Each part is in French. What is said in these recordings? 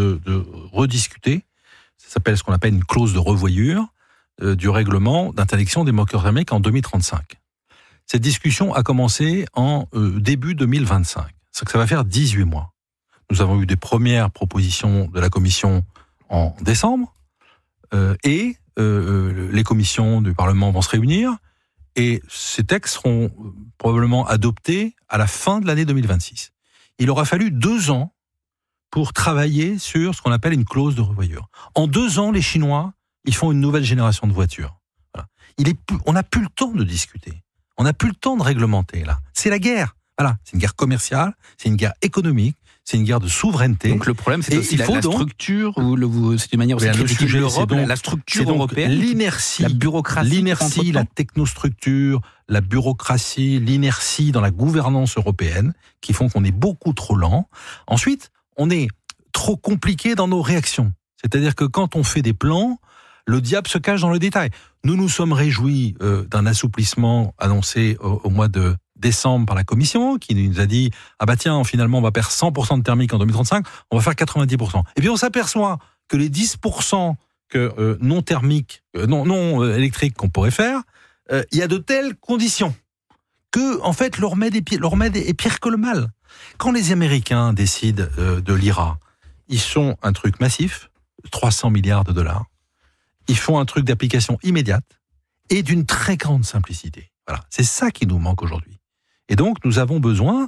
de rediscuter. Ça s'appelle ce qu'on appelle une clause de revoyure du règlement d'interdiction des moteurs thermiques en 2035. Cette discussion a commencé en début 2025. C'est que ça va faire 18 mois. Nous avons eu des premières propositions de la Commission en décembre et les commissions du Parlement vont se réunir et ces textes seront probablement adoptés à la fin de l'année 2026. Il aura fallu 2 ans pour travailler sur ce qu'on appelle une clause de revoyure. En 2 ans, les Chinois, ils font une nouvelle génération de voitures. Voilà. On n'a plus le temps de discuter. On n'a plus le temps de réglementer, là. C'est la guerre. Voilà. C'est une guerre commerciale, c'est une guerre économique, c'est une guerre de souveraineté. Donc le problème, c'est aussi la structure, c'est une manière aussi de critiquer l'Europe, la structure européenne, l'inertie, la bureaucratie, l'inertie, la technostructure, la bureaucratie, l'inertie dans la gouvernance européenne, qui font qu'on est beaucoup trop lent. Ensuite, on est trop compliqué dans nos réactions. C'est-à-dire que quand on fait des plans, le diable se cache dans le détail. Nous nous sommes réjouis d'un assouplissement annoncé au mois de décembre par la Commission, qui nous a dit « Ah bah tiens, finalement, on va perdre 100% de thermique en 2035, on va faire 90%. » Et puis on s'aperçoit que les 10% non thermiques, non électriques qu'on pourrait faire, il y a de telles conditions que, en fait, le remède est pire que le mal. Quand les Américains décident de l'IRA, ils font un truc massif, 300 milliards de dollars. Ils font un truc d'application immédiate et d'une très grande simplicité. Voilà, c'est ça qui nous manque aujourd'hui. Et donc, nous avons besoin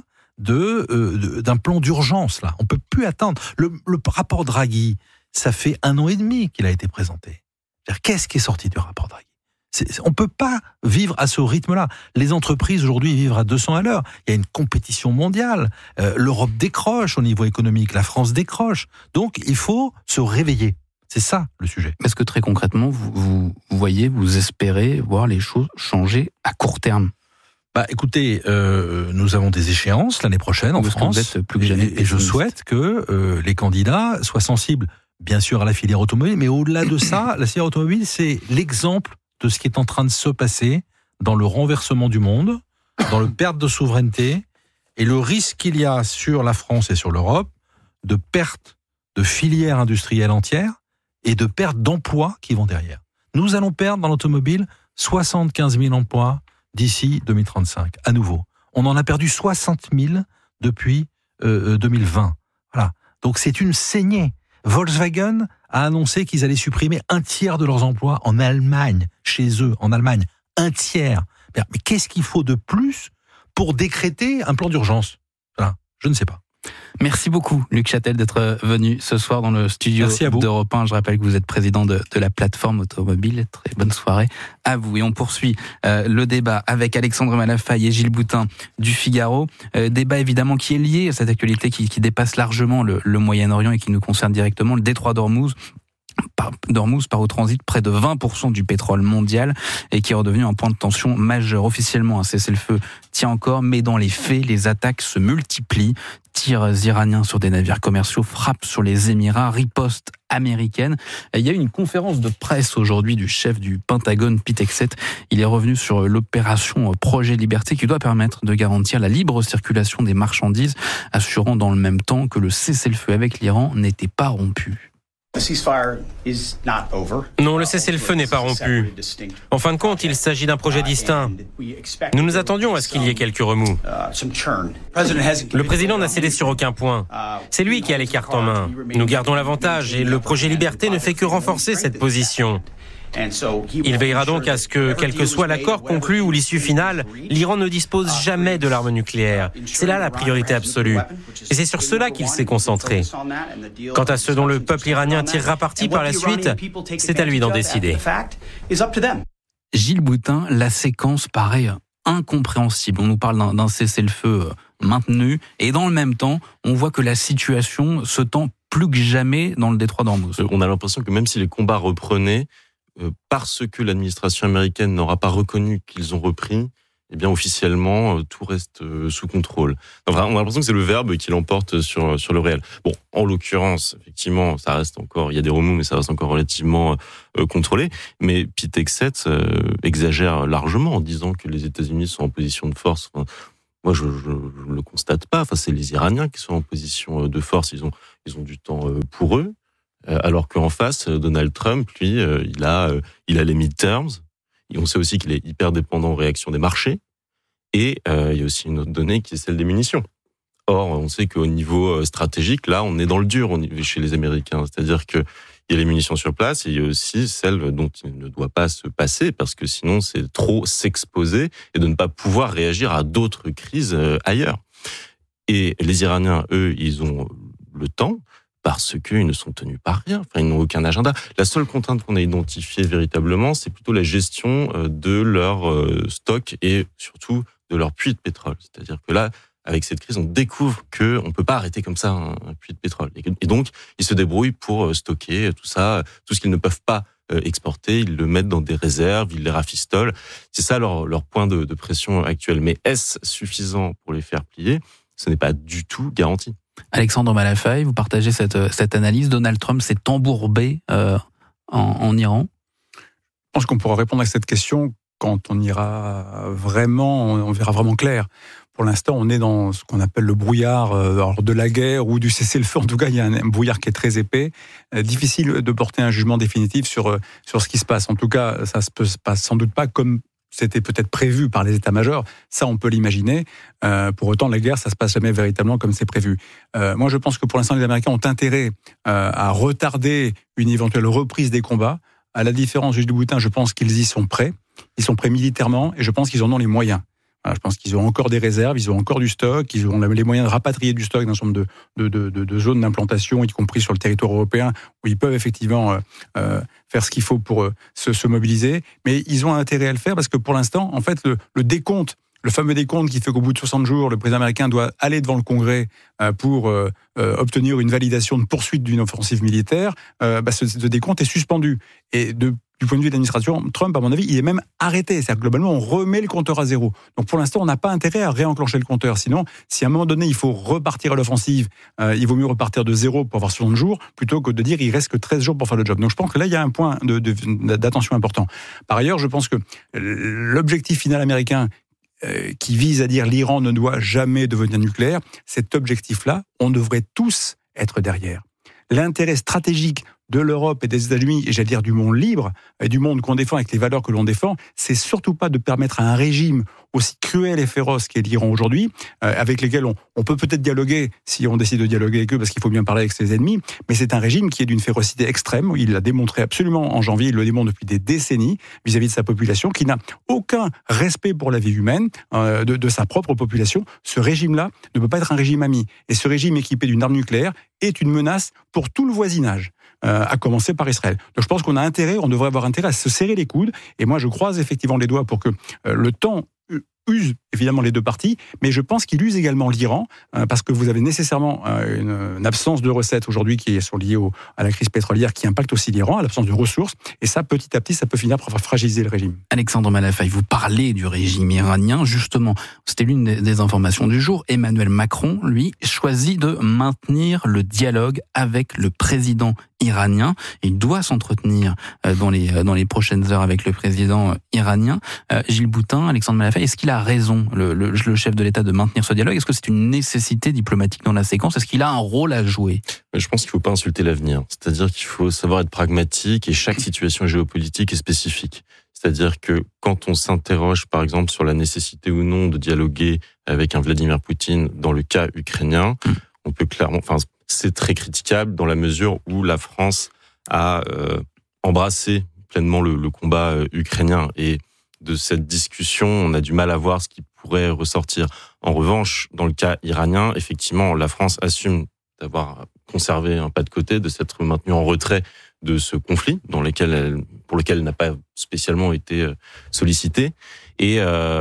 d'un plan d'urgence, là. On ne peut plus attendre. Le rapport Draghi, ça fait 1 an et demi qu'il a été présenté. Qu'est-ce qui est sorti du rapport Draghi ? On ne peut pas vivre à ce rythme-là. Les entreprises, aujourd'hui, vivent à 200 à l'heure. Il y a une compétition mondiale. L'Europe décroche au niveau économique. La France décroche. Donc, il faut se réveiller. C'est ça, le sujet. Est-ce que très concrètement, vous voyez, vous espérez voir les choses changer à court terme ? Écoutez, nous avons des échéances l'année prochaine en France. Vous êtes plus que jamais et je souhaite que les candidats soient sensibles, bien sûr, à la filière automobile, mais au-delà de ça, la filière automobile, c'est l'exemple de ce qui est en train de se passer dans le renversement du monde, dans le perte de souveraineté et le risque qu'il y a sur la France et sur l'Europe de perte de filières industrielles entières et de perte d'emplois qui vont derrière. Nous allons perdre dans l'automobile 75 000 emplois d'ici 2035, à nouveau. On en a perdu 60 000 depuis 2020. Voilà. Donc c'est une saignée. Volkswagen a annoncé qu'ils allaient supprimer 1/3 de leurs emplois en Allemagne, chez eux, en Allemagne. 1/3. Mais qu'est-ce qu'il faut de plus pour décréter un plan d'urgence ? Voilà. Je ne sais pas. Merci beaucoup, Luc Châtel, d'être venu ce soir dans le studio d'Europe 1. Je rappelle que vous êtes président de la plateforme automobile. Très bonne soirée à vous. Et on poursuit le débat avec Alexandre Malafaille et Gilles Boutin du Figaro. Débat évidemment qui est lié à cette actualité qui dépasse largement le Moyen-Orient et qui nous concerne directement, le détroit d'Ormuz. Par où transite près de 20% du pétrole mondial et qui est redevenu un point de tension majeur. Officiellement, un cessez-le-feu tient encore, mais dans les faits, les attaques se multiplient. Tirs iraniens sur des navires commerciaux, frappes sur les Émirats, riposte américaine. Il y a eu une conférence de presse aujourd'hui du chef du Pentagone, Pete Hegseth. Il est revenu sur l'opération Projet Liberté qui doit permettre de garantir la libre circulation des marchandises, assurant dans le même temps que le cessez-le-feu avec l'Iran n'était pas rompu. Non, le cessez-le-feu n'est pas rompu. En fin de compte, il s'agit d'un projet distinct. Nous nous attendions à ce qu'il y ait quelques remous. Le président n'a cédé sur aucun point. C'est lui qui a les cartes en main. Nous gardons l'avantage et le projet Liberté ne fait que renforcer cette position. Il veillera donc à ce que, quel que soit l'accord conclu ou l'issue finale, l'Iran ne dispose jamais de l'arme nucléaire. C'est là la priorité absolue. Et c'est sur cela qu'il s'est concentré. Quant à ce dont le peuple iranien tirera parti par la suite, c'est à lui d'en décider. Gilles Boutin, la séquence paraît incompréhensible. On nous parle d'un cessez-le-feu maintenu et dans le même temps, on voit que la situation se tend plus que jamais dans le détroit d'Ormuz. On a l'impression que même si les combats reprenaient, parce que l'administration américaine n'aura pas reconnu qu'ils ont repris, eh bien officiellement tout reste sous contrôle. Enfin, on a l'impression que c'est le verbe qui l'emporte sur le réel. Bon, en l'occurrence, effectivement, ça reste encore, il y a des remous, mais ça reste encore relativement contrôlé. Mais Pete Hegseth exagère largement en disant que les États-Unis sont en position de force. Moi, je le constate pas. Enfin, c'est les Iraniens qui sont en position de force. Ils ont du temps pour eux, alors qu'en face, Donald Trump, lui, il a les midterms. Et on sait aussi qu'il est hyper dépendant aux réactions des marchés. Et il y a aussi une autre donnée qui est celle des munitions. Or, on sait qu'au niveau stratégique, là, on est dans le dur chez les Américains. C'est-à-dire que il y a les munitions sur place et il y a aussi celles dont il ne doit pas se passer parce que sinon c'est trop s'exposer et de ne pas pouvoir réagir à d'autres crises ailleurs. Et les Iraniens, eux, ils ont le temps parce qu'ils ne sont tenus par rien. Enfin, ils n'ont aucun agenda. La seule contrainte qu'on a identifiée véritablement, c'est plutôt la gestion de leur stock et surtout de leur puits de pétrole. C'est-à-dire que là, avec cette crise, on découvre qu'on ne peut pas arrêter comme ça un puits de pétrole. Et donc, ils se débrouillent pour stocker tout ça, tout ce qu'ils ne peuvent pas exporter, ils le mettent dans des réserves, ils les rafistolent. C'est ça leur point de pression actuel. Mais est-ce suffisant pour les faire plier ? Ce n'est pas du tout garanti. Alexandre Malafaye, vous partagez cette analyse. Donald Trump s'est embourbé en Iran ? Je pense qu'on pourra répondre à cette question quand on verra vraiment clair. Pour l'instant, on est dans ce qu'on appelle le brouillard de la guerre ou du cessez-le-feu. En tout cas, il y a un brouillard qui est très épais. Difficile de porter un jugement définitif sur ce qui se passe. En tout cas, ça se passe sans doute pas comme c'était peut-être prévu par les états-majors. Ça, on peut l'imaginer. Pour autant, la guerre, ça se passe jamais véritablement comme c'est prévu. Moi, je pense que pour l'instant, les Américains ont intérêt à retarder une éventuelle reprise des combats. À la différence du Boutin, je pense qu'ils y sont prêts. Ils sont prêts militairement et je pense qu'ils en ont les moyens. Je pense qu'ils ont encore des réserves, ils ont encore du stock, ils ont les moyens de rapatrier du stock dans un certain nombre de zones d'implantation, y compris sur le territoire européen, où ils peuvent effectivement faire ce qu'il faut pour se mobiliser. Mais ils ont intérêt à le faire parce que pour l'instant, en fait, le décompte, le fameux décompte qui fait qu'au bout de 60 jours, le président américain doit aller devant le Congrès pour obtenir une validation de poursuite d'une offensive militaire, ce décompte est suspendu. Et du point de vue de l'administration Trump, à mon avis, il est même arrêté. C'est-à-dire que globalement, on remet le compteur à zéro. Donc pour l'instant, on n'a pas intérêt à réenclencher le compteur. Sinon, si à un moment donné, il faut repartir à l'offensive, il vaut mieux repartir de zéro pour avoir 60 jours, plutôt que de dire il reste que 13 jours pour faire le job. Donc je pense que là, il y a un point d'attention important. Par ailleurs, je pense que l'objectif final américain, qui vise à dire l'Iran ne doit jamais devenir nucléaire, cet objectif-là, on devrait tous être derrière. L'intérêt stratégique de l'Europe et des États-Unis, et j'allais dire du monde libre, et du monde qu'on défend avec les valeurs que l'on défend, c'est surtout pas de permettre à un régime aussi cruel et féroce qu'est l'Iran aujourd'hui, avec lesquels on peut peut-être dialoguer si on décide de dialoguer avec eux, parce qu'il faut bien parler avec ses ennemis, mais c'est un régime qui est d'une férocité extrême. Il l'a démontré absolument en janvier, il le démontre depuis des décennies vis-à-vis de sa population, qui n'a aucun respect pour la vie humaine de sa propre population. Ce régime-là ne peut pas être un régime ami. Et ce régime équipé d'une arme nucléaire est une menace pour tout le voisinage, à commencer par Israël. Donc je pense qu'on devrait avoir intérêt à se serrer les coudes, et moi je croise effectivement les doigts pour que le temps use évidemment les deux parties, mais je pense qu'il use également l'Iran, parce que vous avez nécessairement une absence de recettes aujourd'hui qui sont liées à la crise pétrolière, qui impacte aussi l'Iran, à l'absence de ressources, et ça, petit à petit, ça peut finir par fragiliser le régime. Alexandre Malafaye, vous parlez du régime iranien, justement, c'était l'une des informations du jour. Emmanuel Macron, lui, choisit de maintenir le dialogue avec le président iranien. Il doit s'entretenir dans les prochaines heures avec le président iranien. Gilles Boutin, Alexandre Malafaye, est-ce qu'il a raison, le chef de l'État, de maintenir ce dialogue ? Est-ce que c'est une nécessité diplomatique dans la séquence ? Est-ce qu'il a un rôle à jouer ? Je pense qu'il ne faut pas insulter l'avenir. C'est-à-dire qu'il faut savoir être pragmatique, et chaque situation géopolitique est spécifique. C'est-à-dire que quand on s'interroge, par exemple, sur la nécessité ou non de dialoguer avec un Vladimir Poutine dans le cas ukrainien, on peut clairement... c'est très critiquable dans la mesure où la France a embrassé pleinement le combat ukrainien, et de cette discussion, on a du mal à voir ce qui pourrait ressortir. En revanche, dans le cas iranien, effectivement, la France assume d'avoir conservé un pas de côté, de s'être maintenue en retrait de ce conflit pour lequel elle n'a pas spécialement été sollicitée. Et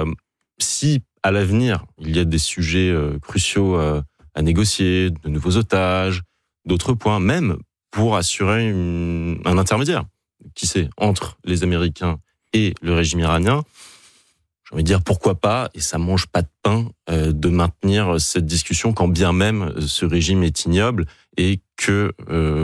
si à l'avenir, il y a des sujets cruciaux à négocier, de nouveaux otages, d'autres points, même pour assurer un intermédiaire, qui sait, entre les Américains et le régime iranien, j'ai envie de dire pourquoi pas, et ça mange pas de pain de maintenir cette discussion quand bien même ce régime est ignoble et que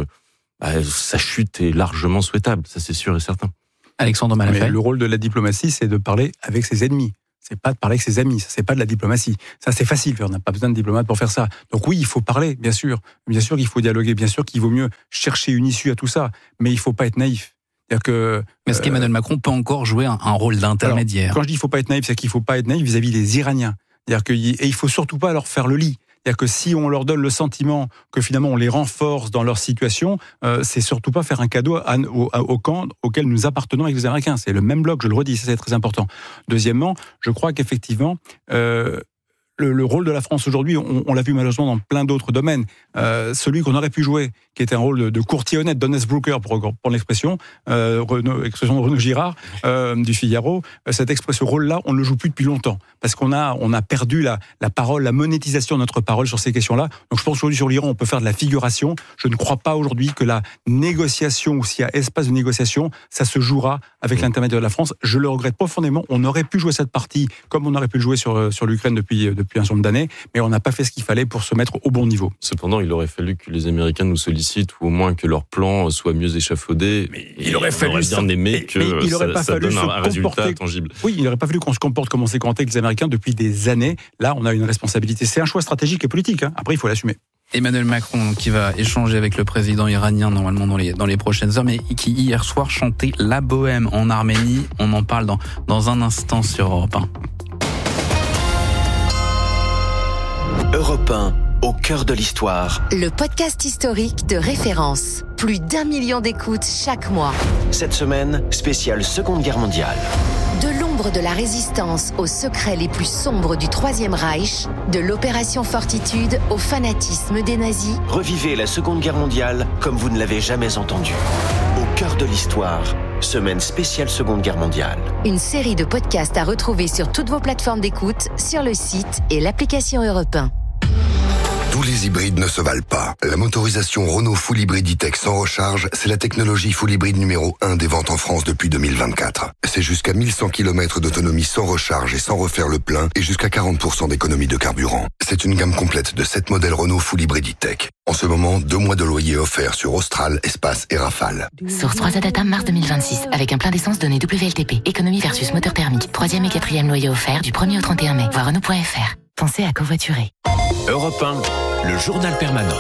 sa chute est largement souhaitable, ça c'est sûr et certain. Alexandre Malafaye. Le rôle de la diplomatie, c'est de parler avec ses ennemis. c'est pas de parler avec ses amis, ça c'est pas de la diplomatie. Ça c'est facile, on n'a pas besoin de diplomate pour faire ça. Donc oui, il faut parler, bien sûr qu'il faut dialoguer, bien sûr qu'il vaut mieux chercher une issue à tout ça, mais il faut pas être naïf. Mais est-ce qu'Emmanuel Macron peut encore jouer un rôle d'intermédiaire ? Alors, quand je dis il faut pas être naïf, c'est qu'il faut pas être naïf vis-à-vis des Iraniens. Et il faut surtout pas leur faire le lit. C'est-à-dire que si on leur donne le sentiment que finalement on les renforce dans leur situation, c'est surtout pas faire un cadeau au camp auquel nous appartenons avec les Américains. C'est le même bloc, je le redis, ça c'est très important. Deuxièmement, je crois qu'effectivement, le rôle de la France aujourd'hui, on l'a vu malheureusement dans plein d'autres domaines. Celui qu'on aurait pu jouer, qui était un rôle de courtier honnête, d'honest broker, pour l'expression, expression de Renaud Girard, du Figaro, ce rôle-là, on ne le joue plus depuis longtemps. Parce qu'on a perdu la parole, la monétisation de notre parole sur ces questions-là. Donc je pense qu'aujourd'hui sur l'Iran, on peut faire de la figuration. Je ne crois pas aujourd'hui que la négociation, ou s'il y a espace de négociation, ça se jouera avec l'intermédiaire de la France. Je le regrette profondément. On aurait pu jouer cette partie comme on aurait pu le jouer sur l'Ukraine depuis un certain nombre d'années, mais on n'a pas fait ce qu'il fallait pour se mettre au bon niveau. Cependant, il aurait fallu que les Américains nous sollicitent, ou au moins que leur plan soit mieux échafaudé. Mais il aurait fallu bien aimé que ça donne un résultat tangible. Oui, il n'aurait pas fallu qu'on se comporte comme on s'est comporté avec les Américains depuis des années. Là, on a une responsabilité. C'est un choix stratégique et politique. Après, il faut l'assumer. Emmanuel Macron qui va échanger avec le président iranien normalement dans les prochaines heures, mais qui hier soir chantait la bohème en Arménie. On en parle dans un instant sur Europe 1. Europe 1, au cœur de l'histoire. Le podcast historique de référence. Plus d'1 million d'écoutes chaque mois. Cette semaine, spéciale Seconde Guerre mondiale. De l'ombre de la résistance aux secrets les plus sombres du Troisième Reich, de l'opération Fortitude au fanatisme des nazis. Revivez la Seconde Guerre mondiale comme vous ne l'avez jamais entendu. Au cœur de l'histoire, semaine spéciale Seconde Guerre mondiale. Une série de podcasts à retrouver sur toutes vos plateformes d'écoute, sur le site et l'application Europe 1. Tous les hybrides ne se valent pas. La motorisation Renault Full Hybrid E-Tech sans recharge, c'est la technologie Full Hybrid numéro 1 des ventes en France depuis 2024. C'est jusqu'à 1100 km d'autonomie sans recharge et sans refaire le plein et jusqu'à 40% d'économie de carburant. C'est une gamme complète de 7 modèles Renault Full Hybrid E-Tech. En ce moment, 2 mois de loyer offerts sur Austral, Espace et Rafale. Source 3 Data mars 2026, avec un plein d'essence donné WLTP. Économie versus moteur thermique. 3e et 4e loyer offert du 1er au 31 mai. Voir Renault.fr. Pensez à covoiturer. Europe 1, le journal permanent.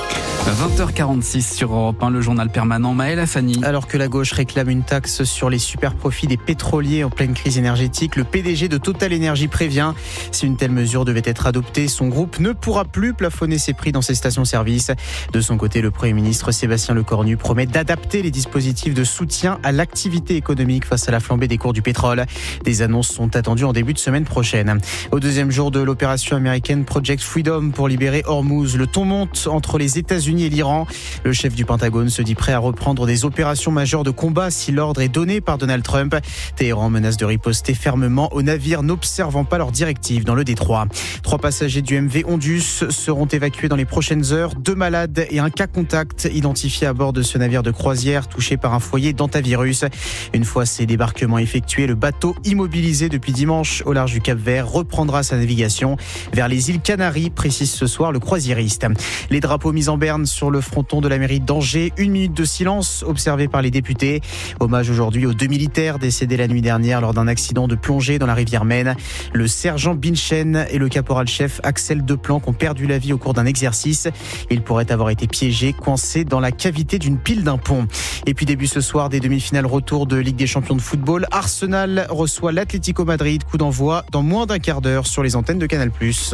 20h46 sur Europe 1, le journal permanent. Maël Hassani. Alors que la gauche réclame une taxe sur les super profits des pétroliers en pleine crise énergétique, le PDG de Total Energy prévient. Si une telle mesure devait être adoptée, son groupe ne pourra plus plafonner ses prix dans ses stations-service. De son côté, le Premier ministre Sébastien Lecornu promet d'adapter les dispositifs de soutien à l'activité économique face à la flambée des cours du pétrole. Des annonces sont attendues en début de semaine prochaine. Au deuxième jour de l'opération américaine Project Freedom pour libérer Hormuz, le ton monte entre les États-Unis et l'Iran. Le chef du Pentagone se dit prêt à reprendre des opérations majeures de combat si l'ordre est donné par Donald Trump. Téhéran menace de riposter fermement aux navires n'observant pas leurs directives dans le détroit. 3 passagers du MV Ondus seront évacués dans les prochaines heures. 2 malades et un cas contact identifié à bord de ce navire de croisière touché par un foyer d'hantavirus. Une fois ces débarquements effectués, le bateau immobilisé depuis dimanche au large du Cap-Vert reprendra sa navigation vers les îles Canaries, précise ce soir le croisiériste. Les drapeaux mis en berne sur le fronton de la mairie d'Angers. 1 minute de silence observée par les députés. Hommage aujourd'hui aux 2 militaires décédés la nuit dernière lors d'un accident de plongée dans la rivière Maine. Le sergent Binchen et le caporal-chef Axel Deplanque ont perdu la vie au cours d'un exercice. Ils pourraient avoir été piégés, coincés dans la cavité d'une pile d'un pont. Et puis début ce soir des demi-finales retour de Ligue des Champions de football. Arsenal reçoit l'Atlético Madrid. Coup d'envoi dans moins d'un quart d'heure sur les antennes de Canal+.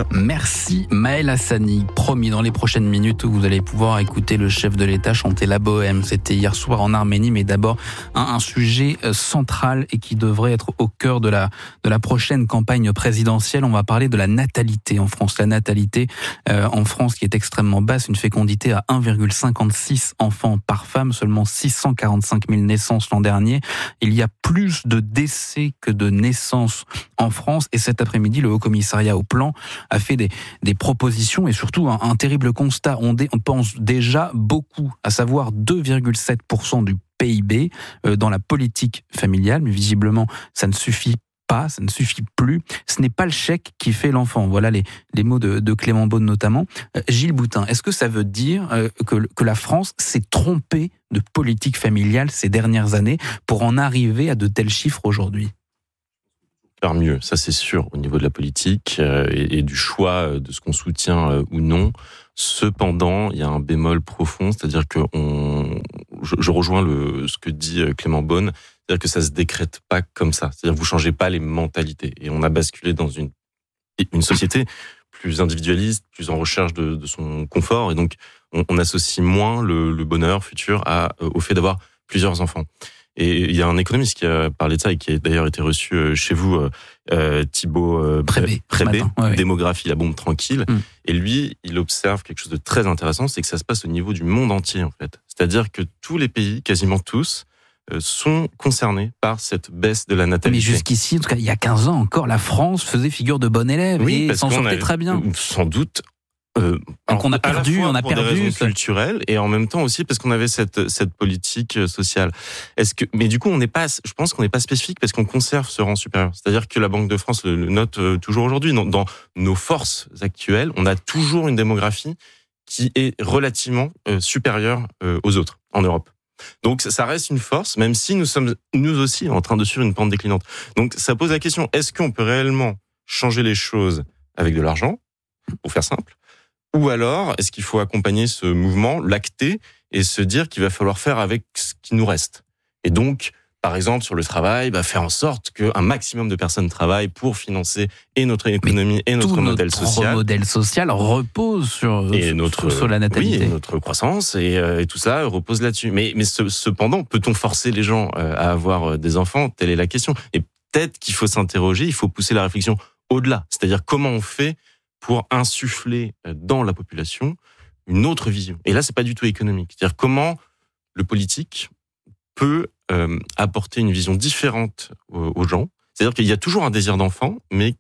Merci Maël Hassani. Promis, dans les prochaines minutes, vous allez pouvoir écouter le chef de l'État chanter la bohème. C'était hier soir en Arménie, mais d'abord un sujet central et qui devrait être au cœur de la prochaine campagne présidentielle. On va parler de la natalité en France. La natalité en France qui est extrêmement basse, une fécondité à 1,56 enfants par femme, seulement 645 000 naissances l'an dernier. Il y a plus de décès que de naissances en France. Et cet après-midi, le Haut-Commissariat au Plan a fait des propositions et surtout un terrible constat. On pense déjà beaucoup, à savoir 2,7% du PIB dans la politique familiale, mais visiblement ça ne suffit pas, ça ne suffit plus. Ce n'est pas le chèque qui fait l'enfant. Voilà les mots de Clément Beaune notamment. Gilles Boutin, est-ce que ça veut dire que la France s'est trompée de politique familiale ces dernières années pour en arriver à de tels chiffres aujourd'hui ? faire mieux, ça c'est sûr, au niveau de la politique et du choix de ce qu'on soutient ou non. Cependant, il y a un bémol profond, c'est-à-dire que je rejoins ce que dit Clément Beaune, c'est-à-dire que ça se décrète pas comme ça. C'est-à-dire que vous changez pas les mentalités. Et on a basculé dans une société plus individualiste, plus en recherche de son confort, et donc on associe moins le bonheur futur au fait d'avoir plusieurs enfants. Et il y a un économiste qui a parlé de ça et qui a d'ailleurs été reçu chez vous, Thibaut Prébé, Démographie, la bombe tranquille. Et lui, il observe quelque chose de très intéressant, c'est que ça se passe au niveau du monde entier, en fait. C'est-à-dire que tous les pays, quasiment tous, sont concernés par cette baisse de la natalité. Mais jusqu'ici, en tout cas, il y a 15 ans encore, la France faisait figure de bon élève et s'en sortait très bien. Sans doute. Donc on a perdu des raisons culturelles et en même temps aussi parce qu'on avait cette politique sociale. Mais du coup je pense qu'on n'est pas spécifique parce qu'on conserve ce rang supérieur. C'est-à-dire que la Banque de France le note toujours aujourd'hui. Dans nos forces actuelles, on a toujours une démographie qui est relativement supérieure aux autres en Europe. Donc ça reste une force, même si nous sommes nous aussi en train de suivre une pente déclinante. Donc ça pose la question, est-ce qu'on peut réellement changer les choses avec de l'argent, pour faire simple? Ou alors, est-ce qu'il faut accompagner ce mouvement, l'acter, et se dire qu'il va falloir faire avec ce qui nous reste? Et donc, par exemple, sur le travail, faire en sorte qu'un maximum de personnes travaillent pour financer et notre économie et notre modèle social. Notre modèle social repose sur la natalité. Oui, et notre croissance et tout ça repose là-dessus. Mais cependant, peut-on forcer les gens à avoir des enfants? Telle est la question. Et peut-être qu'il faut s'interroger, il faut pousser la réflexion au-delà. C'est-à-dire comment on fait pour insuffler dans la population une autre vision. Et là, c'est pas du tout économique. C'est-à-dire comment le politique peut apporter une vision différente aux gens. C'est-à-dire qu'il y a toujours un désir d'enfant, mais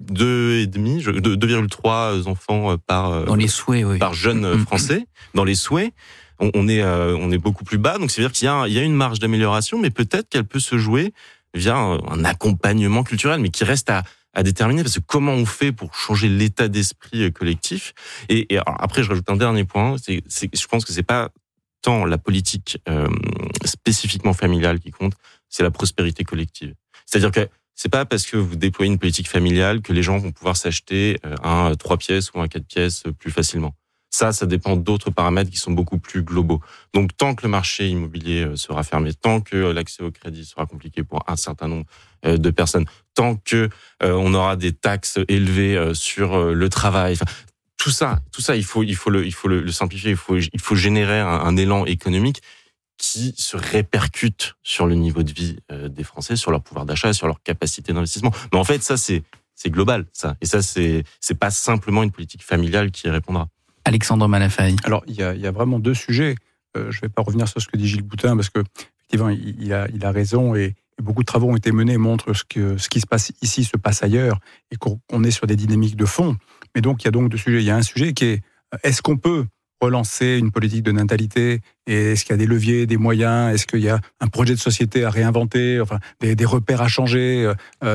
2,3 enfants par dans les souhaits, oui, par jeune français. Dans les souhaits, on est beaucoup plus bas. Donc, c'est-à-dire qu'il y a une marge d'amélioration, mais peut-être qu'elle peut se jouer via un accompagnement culturel, mais qui reste à déterminer, parce que comment on fait pour changer l'état d'esprit collectif. Et alors, après, je rajoute un dernier point, je pense que c'est pas tant la politique spécifiquement familiale qui compte, c'est la prospérité collective. C'est-à-dire que c'est pas parce que vous déployez une politique familiale que les gens vont pouvoir s'acheter un 3 pièces ou un 4 pièces plus facilement. Ça dépend d'autres paramètres qui sont beaucoup plus globaux. Donc, tant que le marché immobilier sera fermé, tant que l'accès au crédit sera compliqué pour un certain nombre de personnes, tant que on aura des taxes élevées sur le travail, tout ça, il faut le simplifier. Il faut générer un élan économique qui se répercute sur le niveau de vie des Français, sur leur pouvoir d'achat, sur leur capacité d'investissement. Mais en fait, ça c'est global, ça. Et ça c'est pas simplement une politique familiale qui y répondra. Alexandre Malafaille. Alors, il y a vraiment deux sujets. Je ne vais pas revenir sur ce que dit Gilles Boutin, parce que effectivement, il a raison, et beaucoup de travaux ont été menés, montrent ce qui se passe ici se passe ailleurs, et qu'on est sur des dynamiques de fond. Mais donc, il y a donc deux sujets. Il y a un sujet qui est, est-ce qu'on peut relancer une politique de natalité, et est-ce qu'il y a des leviers, des moyens, est-ce qu'il y a un projet de société à réinventer, enfin des repères à changer.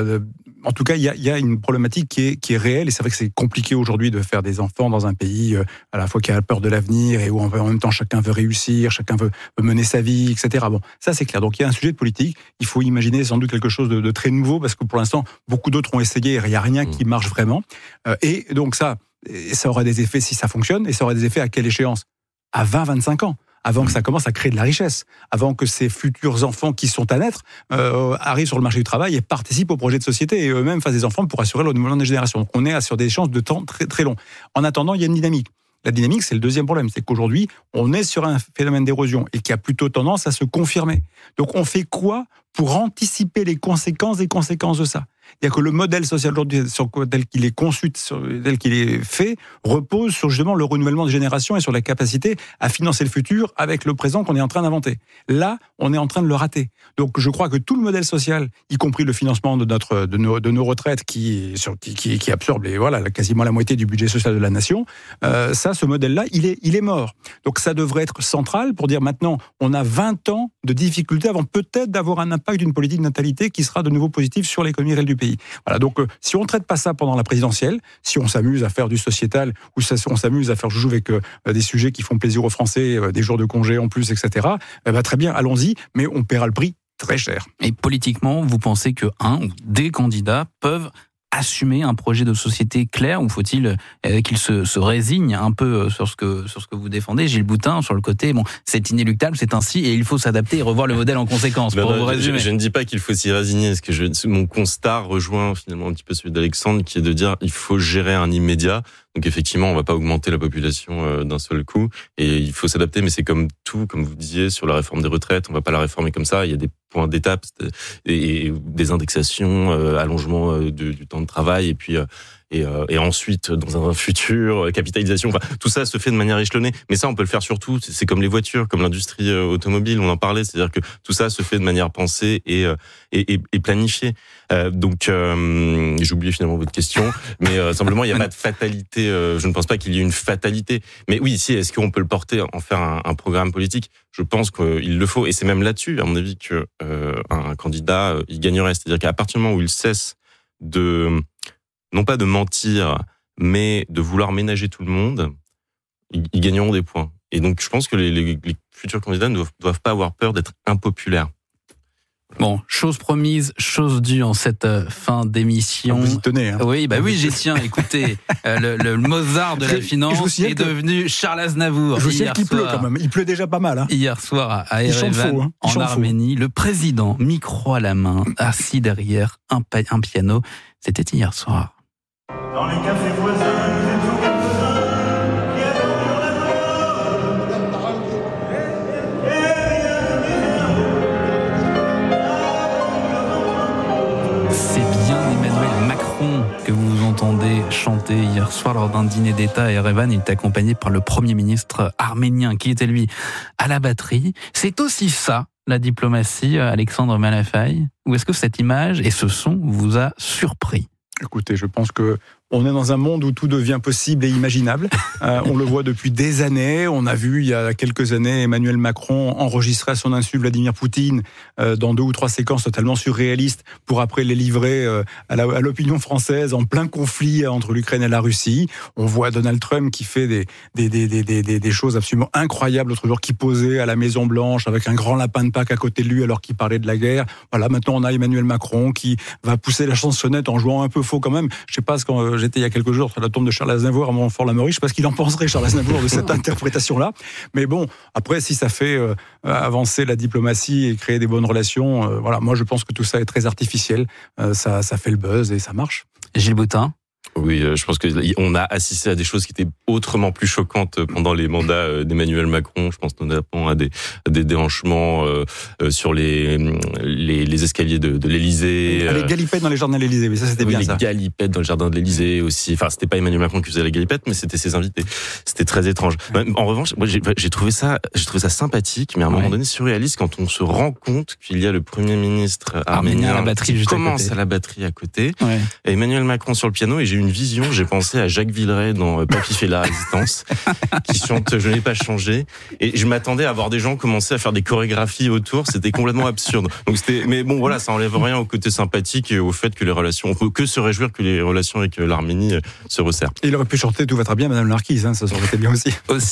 En tout cas, il y a une problématique qui est réelle, et c'est vrai que c'est compliqué aujourd'hui de faire des enfants dans un pays à la fois qui a peur de l'avenir et où en même temps chacun veut réussir, chacun veut mener sa vie, etc. Bon, ça c'est clair. Donc il y a un sujet de politique. Il faut imaginer sans doute quelque chose de très nouveau, parce que pour l'instant beaucoup d'autres ont essayé et il n'y a rien qui marche vraiment. Et donc ça aura des effets si ça fonctionne, et ça aura des effets à quelle échéance? À 20-25 ans, avant que ça commence à créer de la richesse, avant que ces futurs enfants qui sont à naître arrivent sur le marché du travail et participent au projet de société, et eux-mêmes fassent des enfants pour assurer le renouvellement des générations. Donc on est sur des échéances de temps très, très longs. En attendant, il y a une dynamique. La dynamique, c'est le deuxième problème, c'est qu'aujourd'hui, on est sur un phénomène d'érosion et qui a plutôt tendance à se confirmer. Donc on fait quoi pour anticiper les conséquences de ça? C'est-à-dire que le modèle social aujourd'hui, tel qu'il est conçu, tel qu'il est fait, repose sur justement le renouvellement des générations et sur la capacité à financer le futur avec le présent qu'on est en train d'inventer. Là, on est en train de le rater. Donc je crois que tout le modèle social, y compris le financement de nos retraites qui absorbe quasiment la moitié du budget social de la nation, ce modèle-là, il est mort. Donc ça devrait être central pour dire maintenant, on a 20 ans de difficultés avant peut-être d'avoir un impact d'une politique de natalité qui sera de nouveau positive sur l'économie réelle du pays. Voilà, donc si on ne traite pas ça pendant la présidentielle, si on s'amuse à faire du sociétal, ou on s'amuse à faire joujou avec des sujets qui font plaisir aux Français, des jours de congé en plus, etc., très bien, allons-y, mais on paiera le prix très cher. Et politiquement, vous pensez que un ou des candidats peuvent assumer un projet de société clair, ou faut-il qu'ils se résignent un peu sur ce que vous défendez, Gilles Boutin, sur le côté, bon, c'est inéluctable, c'est ainsi, et il faut s'adapter et revoir le modèle en conséquence, pour vous résumer. Je ne dis pas qu'il faut s'y résigner, parce que mon constat rejoint finalement un petit peu celui d'Alexandre, qui est de dire il faut gérer un immédiat. Donc effectivement, on va pas augmenter la population d'un seul coup, et il faut s'adapter, mais c'est comme tout, comme vous disiez, sur la réforme des retraites, on va pas la réformer comme ça, il y a des points d'étape, et des indexations, allongement du temps de travail, et ensuite, dans un futur, capitalisation, enfin, tout ça se fait de manière échelonnée. Mais ça, on peut le faire sur tout. C'est comme les voitures, comme l'industrie automobile, on en parlait. C'est-à-dire que tout ça se fait de manière pensée et planifiée. Donc, j'ai oublié finalement votre question, mais simplement, il n'y a pas de fatalité. Je ne pense pas qu'il y ait une fatalité. Mais oui, si, est-ce qu'on peut le porter, en faire un programme politique? Je pense qu'il le faut. Et c'est même là-dessus, à mon avis, que un candidat, il gagnerait. C'est-à-dire qu'à partir du moment où il cesse non pas de mentir, mais de vouloir ménager tout le monde, ils gagneront des points. Et donc, je pense que les futurs candidats ne doivent pas avoir peur d'être impopulaires. Bon, chose promise, chose due en cette fin d'émission. Vous y tenez, hein. Oui, j'y tiens. Écoutez, le Mozart de la finance est devenu Charles Aznavour. Je sais qu'il pleut quand même. Il pleut déjà pas mal. Hein. Hier soir à Erevan, en Arménie, le président, micro à la main, assis derrière un piano. C'était hier soir. Dans les cafés voisins, nous étions quelques-uns qui attendions la mort. C'est bien Emmanuel Macron que vous entendez chanter hier soir lors d'un dîner d'État à Erevan. Il est accompagné par le Premier ministre arménien qui était lui à la batterie. C'est aussi ça, la diplomatie, Alexandre Malafaye? Ou est-ce que cette image et ce son vous a surpris? Écoutez, je pense que on est dans un monde où tout devient possible et imaginable. On le voit depuis des années. On a vu il y a quelques années Emmanuel Macron enregistrer à son insu Vladimir Poutine dans 2 ou 3 séquences totalement surréalistes pour après les livrer à l'opinion française en plein conflit entre l'Ukraine et la Russie. On voit Donald Trump qui fait des choses absolument incroyables l'autre jour, qui posait à la Maison Blanche avec un grand lapin de Pâques à côté de lui alors qu'il parlait de la guerre. Voilà, maintenant on a Emmanuel Macron qui va pousser la chansonnette en jouant un peu faux quand même. Je sais pas ce qu'on j'étais il y a quelques jours sur la tombe de Charles Aznavour à Montfort-la-Mauritanie. Je ne sais pas ce qu'il en penserait, Charles Aznavour, de cette interprétation-là. Mais bon, après, si ça fait avancer la diplomatie et créer des bonnes relations, voilà, moi je pense que tout ça est très artificiel. Ça fait le buzz et ça marche. Gilles Boutin. Oui, je pense qu'on a assisté à des choses qui étaient autrement plus choquantes pendant les mandats d'Emmanuel Macron. Je pense notamment à des déhanchements sur les escaliers de l'Élysée. Les galipettes dans les jardins de l'Élysée, mais ça c'était bien ça. Les galipettes dans le jardin de l'Élysée aussi. Enfin, c'était pas Emmanuel Macron qui faisait les galipettes, mais c'était ses invités. C'était très étrange. En revanche, moi j'ai trouvé ça sympathique, mais à un moment donné surréaliste quand on se rend compte qu'il y a le Premier ministre arménien qui commence à la batterie à côté, et Emmanuel Macron sur le piano, et j'ai eu une vision, j'ai pensé à Jacques Villeray dans Papy fait la résistance, qui chante Je n'ai pas changé, et je m'attendais à voir des gens commencer à faire des chorégraphies autour, c'était complètement absurde. Donc mais bon voilà, ça enlève rien au côté sympathique et au fait que on peut que se réjouir que les relations avec l'Arménie se resserrent. Et il aurait pu chanter Tout va très bien, Madame Larquise, ça aurait été bien aussi.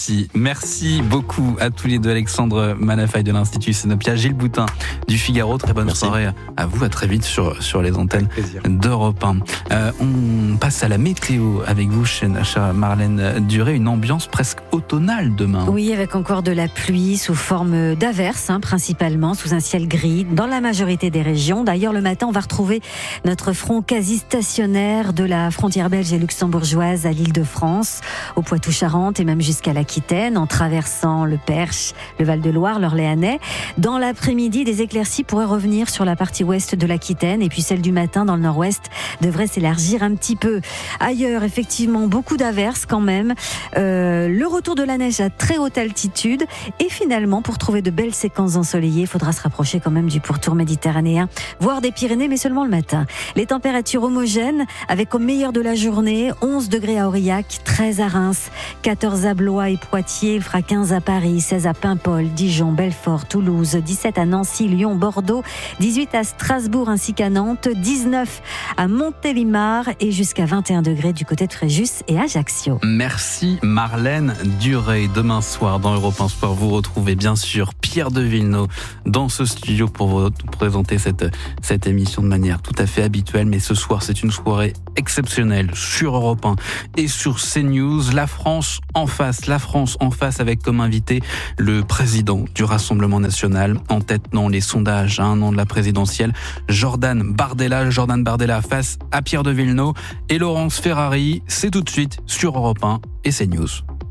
Merci beaucoup à tous les deux, Alexandre Malafaye de l'Institut Cénopia, Gilles Boutin du Figaro, très bonne soirée à vous, à très vite sur les antennes d'Europe 1. On passe à la météo avec vous, chère Marlène Duré, une ambiance presque automnale demain. Oui, avec encore de la pluie sous forme d'averses, principalement sous un ciel gris dans la majorité des régions. D'ailleurs, le matin, on va retrouver notre front quasi stationnaire de la frontière belge et luxembourgeoise à l'Île-de-France, au Poitou-Charentes et même jusqu'à l'Aquitaine, en traversant le Perche, le Val-de-Loire, l'Orléanais. Dans l'après-midi, des éclaircies pourraient revenir sur la partie ouest de l'Aquitaine, et puis celle du matin dans le nord-ouest devrait s'élargir un petit peu. Ailleurs, effectivement, beaucoup d'averses quand même. Le retour de la neige à très haute altitude. Et finalement, pour trouver de belles séquences ensoleillées, il faudra se rapprocher quand même du pourtour méditerranéen, voire des Pyrénées, mais seulement le matin. Les températures homogènes, avec au meilleur de la journée, 11 degrés à Aurillac, 13 à Reims, 14 à Blois et Poitiers, il fera 15 à Paris, 16 à Paimpol, Dijon, Belfort, Toulouse, 17 à Nancy, Lyon, Bordeaux, 18 à Strasbourg ainsi qu'à Nantes, 19 à Montélimar et jusqu'à jusqu'à 21 degrés du côté de Fréjus et Ajaccio. Merci Marlène Durey. Demain soir dans Europe 1 Sport, vous retrouvez bien sûr Pierre de Villeneuve dans ce studio pour vous présenter cette émission de manière tout à fait habituelle. Mais ce soir, c'est une soirée exceptionnelle sur Europe 1 et sur CNews. La France en face avec comme invité le président du Rassemblement national, en tête dans les sondages à un an de la présidentielle, Jordan Bardella face à Pierre de Villeneuve et Laurence Ferrari. C'est tout de suite sur Europe 1 et CNews.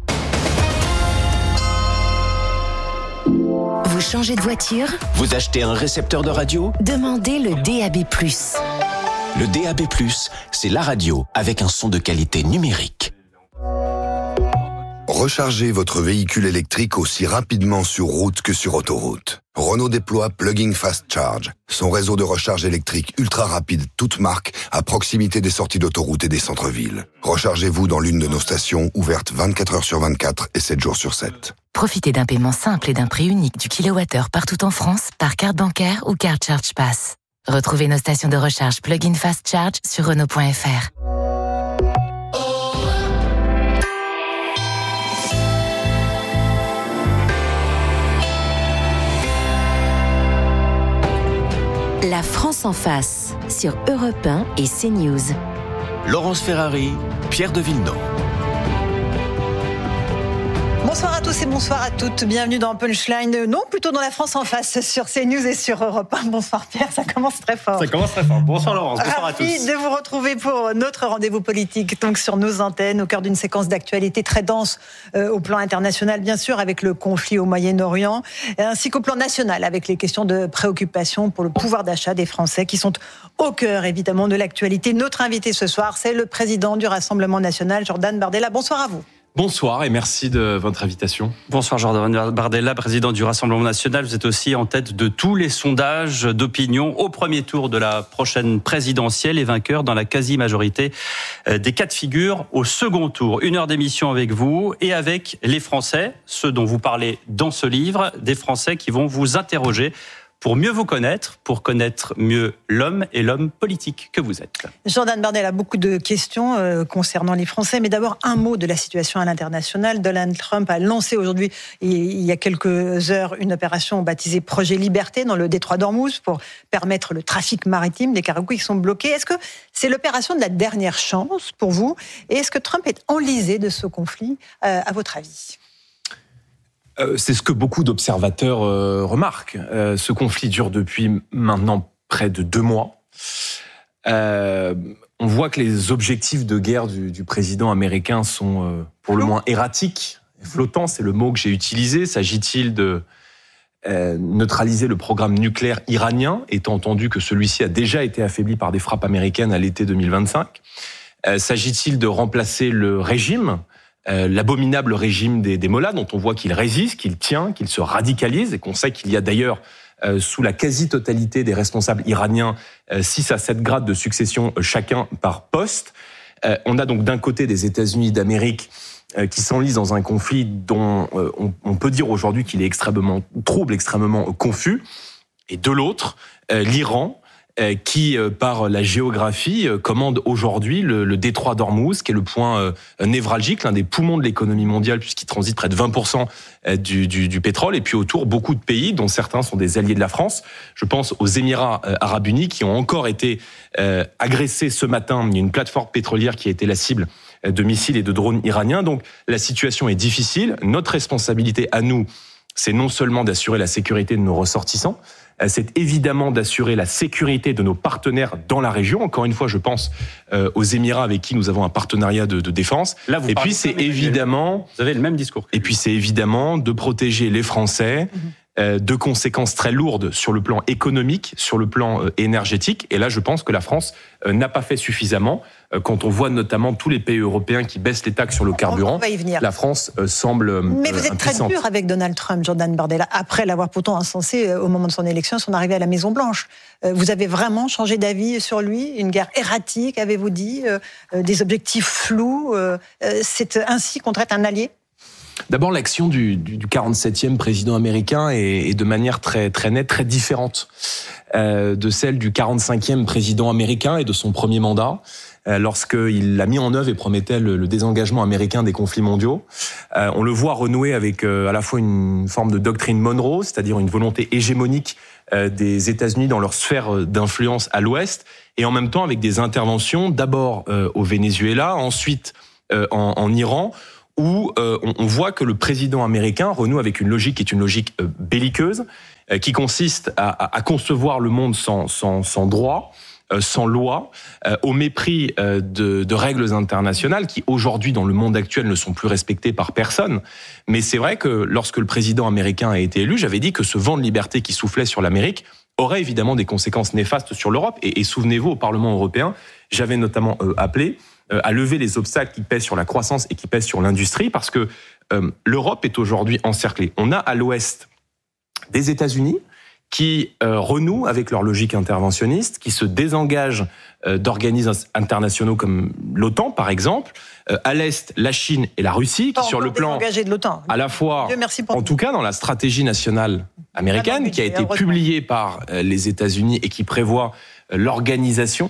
Vous changez de voiture ? Vous achetez un récepteur de radio ? Demandez le DAB+. Le DAB+, c'est la radio avec un son de qualité numérique. Rechargez votre véhicule électrique aussi rapidement sur route que sur autoroute. Renault déploie Plug-in Fast Charge, son réseau de recharge électrique ultra rapide, toute marque, à proximité des sorties d'autoroute et des centres-villes. Rechargez-vous dans l'une de nos stations, ouvertes 24 heures sur 24 et 7 jours sur 7. Profitez d'un paiement simple et d'un prix unique du kilowattheure partout en France par carte bancaire ou carte Charge Pass. Retrouvez nos stations de recharge Plug-in Fast Charge sur Renault.fr. La France en face, sur Europe 1 et CNews. Laurence Ferrari, Pierre de Villeneuve. Bonsoir à tous et bonsoir à toutes. Bienvenue dans Punchline. Non, plutôt dans la France en face sur CNews et sur Europe 1. Bonsoir Pierre, ça commence très fort. Ça commence très fort. Bonsoir Laurence, bonsoir à tous. Ravi de vous retrouver pour notre rendez-vous politique, donc sur nos antennes, au cœur d'une séquence d'actualité très dense au plan international, bien sûr, avec le conflit au Moyen-Orient, ainsi qu'au plan national, avec les questions de préoccupation pour le pouvoir d'achat des Français, qui sont au cœur, évidemment, de l'actualité. Notre invité ce soir, c'est le président du Rassemblement national, Jordan Bardella. Bonsoir à vous. Bonsoir et merci de votre invitation. Bonsoir Jordan Bardella, président du Rassemblement national. Vous êtes aussi en tête de tous les sondages d'opinion au premier tour de la prochaine présidentielle et vainqueur dans la quasi-majorité des cas de figure au second tour. 1 heure d'émission avec vous et avec les Français, ceux dont vous parlez dans ce livre, des Français qui vont vous interroger pour mieux vous connaître, pour connaître mieux l'homme et l'homme politique que vous êtes. Jordan Bardella a beaucoup de questions concernant les Français, mais d'abord un mot de la situation à l'international. Donald Trump a lancé aujourd'hui, il y a quelques heures, une opération baptisée Projet Liberté dans le détroit d'Ormuz pour permettre le trafic maritime des cargos qui sont bloqués. Est-ce que c'est l'opération de la dernière chance pour vous ? Et est-ce que Trump est enlisé de ce conflit, à votre avis ? C'est ce que beaucoup d'observateurs remarquent. Ce conflit dure depuis maintenant près de 2 mois. On voit que les objectifs de guerre du président américain sont pour le moins erratiques. Flottants, c'est le mot que j'ai utilisé. S'agit-il de neutraliser le programme nucléaire iranien, étant entendu que celui-ci a déjà été affaibli par des frappes américaines à l'été 2025 ? S'agit-il de remplacer le régime, l'abominable régime des mollahs, dont on voit qu'il résiste, qu'il tient, qu'il se radicalise, et qu'on sait qu'il y a d'ailleurs, sous la quasi-totalité des responsables iraniens, 6 à 7 grades de succession chacun par poste. On a donc d'un côté des États-Unis d'Amérique qui s'enlisent dans un conflit dont on peut dire aujourd'hui qu'il est extrêmement trouble, extrêmement confus, et de l'autre, l'Iran, qui, par la géographie, commande aujourd'hui le détroit d'Ormuz, qui est le point névralgique, l'un des poumons de l'économie mondiale, puisqu'il transite près de 20% du pétrole, et puis autour, beaucoup de pays, dont certains sont des alliés de la France. Je pense aux Émirats arabes unis, qui ont encore été agressés ce matin. Il y a une plateforme pétrolière qui a été la cible de missiles et de drones iraniens. Donc la situation est difficile. Notre responsabilité à nous, c'est non seulement d'assurer la sécurité de nos ressortissants, c'est évidemment d'assurer la sécurité de nos partenaires dans la région. Encore une fois, je pense aux Émirats avec qui nous avons un partenariat de défense. Là, et puis c'est évidemment, vous avez le même discours. Et puis c'est évidemment de protéger les Français de conséquences très lourdes sur le plan économique, sur le plan énergétique. Et là, je pense que la France n'a pas fait suffisamment. Quand on voit notamment tous les pays européens qui baissent les taxes sur le carburant, la France semble Mais vous êtes impuissante. très dur avec Donald Trump, Jordan Bardella, après l'avoir pourtant incensé au moment de son élection, son arrivée à la Maison-Blanche. Vous avez vraiment changé d'avis sur lui ? Une guerre erratique, avez-vous dit ? Des objectifs flous ? C'est ainsi qu'on traite un allié ? D'abord, l'action du 47e président américain est de manière très, très nette, très différente de celle du 45e président américain et de son premier mandat, lorsqu'il a mis en œuvre et promettait le désengagement américain des conflits mondiaux. On le voit renouer avec à la fois une forme de doctrine Monroe, c'est-à-dire une volonté hégémonique des États-Unis dans leur sphère d'influence à l'Ouest, et en même temps avec des interventions d'abord au Venezuela, ensuite en Iran, où on voit que le président américain renoue avec une logique qui est une logique belliqueuse, qui consiste à concevoir le monde sans droit, sans loi, au mépris de règles internationales qui aujourd'hui dans le monde actuel ne sont plus respectées par personne. Mais c'est vrai que lorsque le président américain a été élu, j'avais dit que ce vent de liberté qui soufflait sur l'Amérique aurait évidemment des conséquences néfastes sur l'Europe. Et souvenez-vous, au Parlement européen, j'avais notamment appelé à lever les obstacles qui pèsent sur la croissance et qui pèsent sur l'industrie, parce que l'Europe est aujourd'hui encerclée. On a à l'ouest des États-Unis qui renouent avec leur logique interventionniste, qui se désengagent d'organismes internationaux comme l'OTAN, par exemple. À l'est, la Chine et la Russie, qui sur le plan de l'OTAN. À la fois, en tout cas dans la stratégie nationale américaine, qui a été publiée par les États-Unis et qui prévoit l'organisation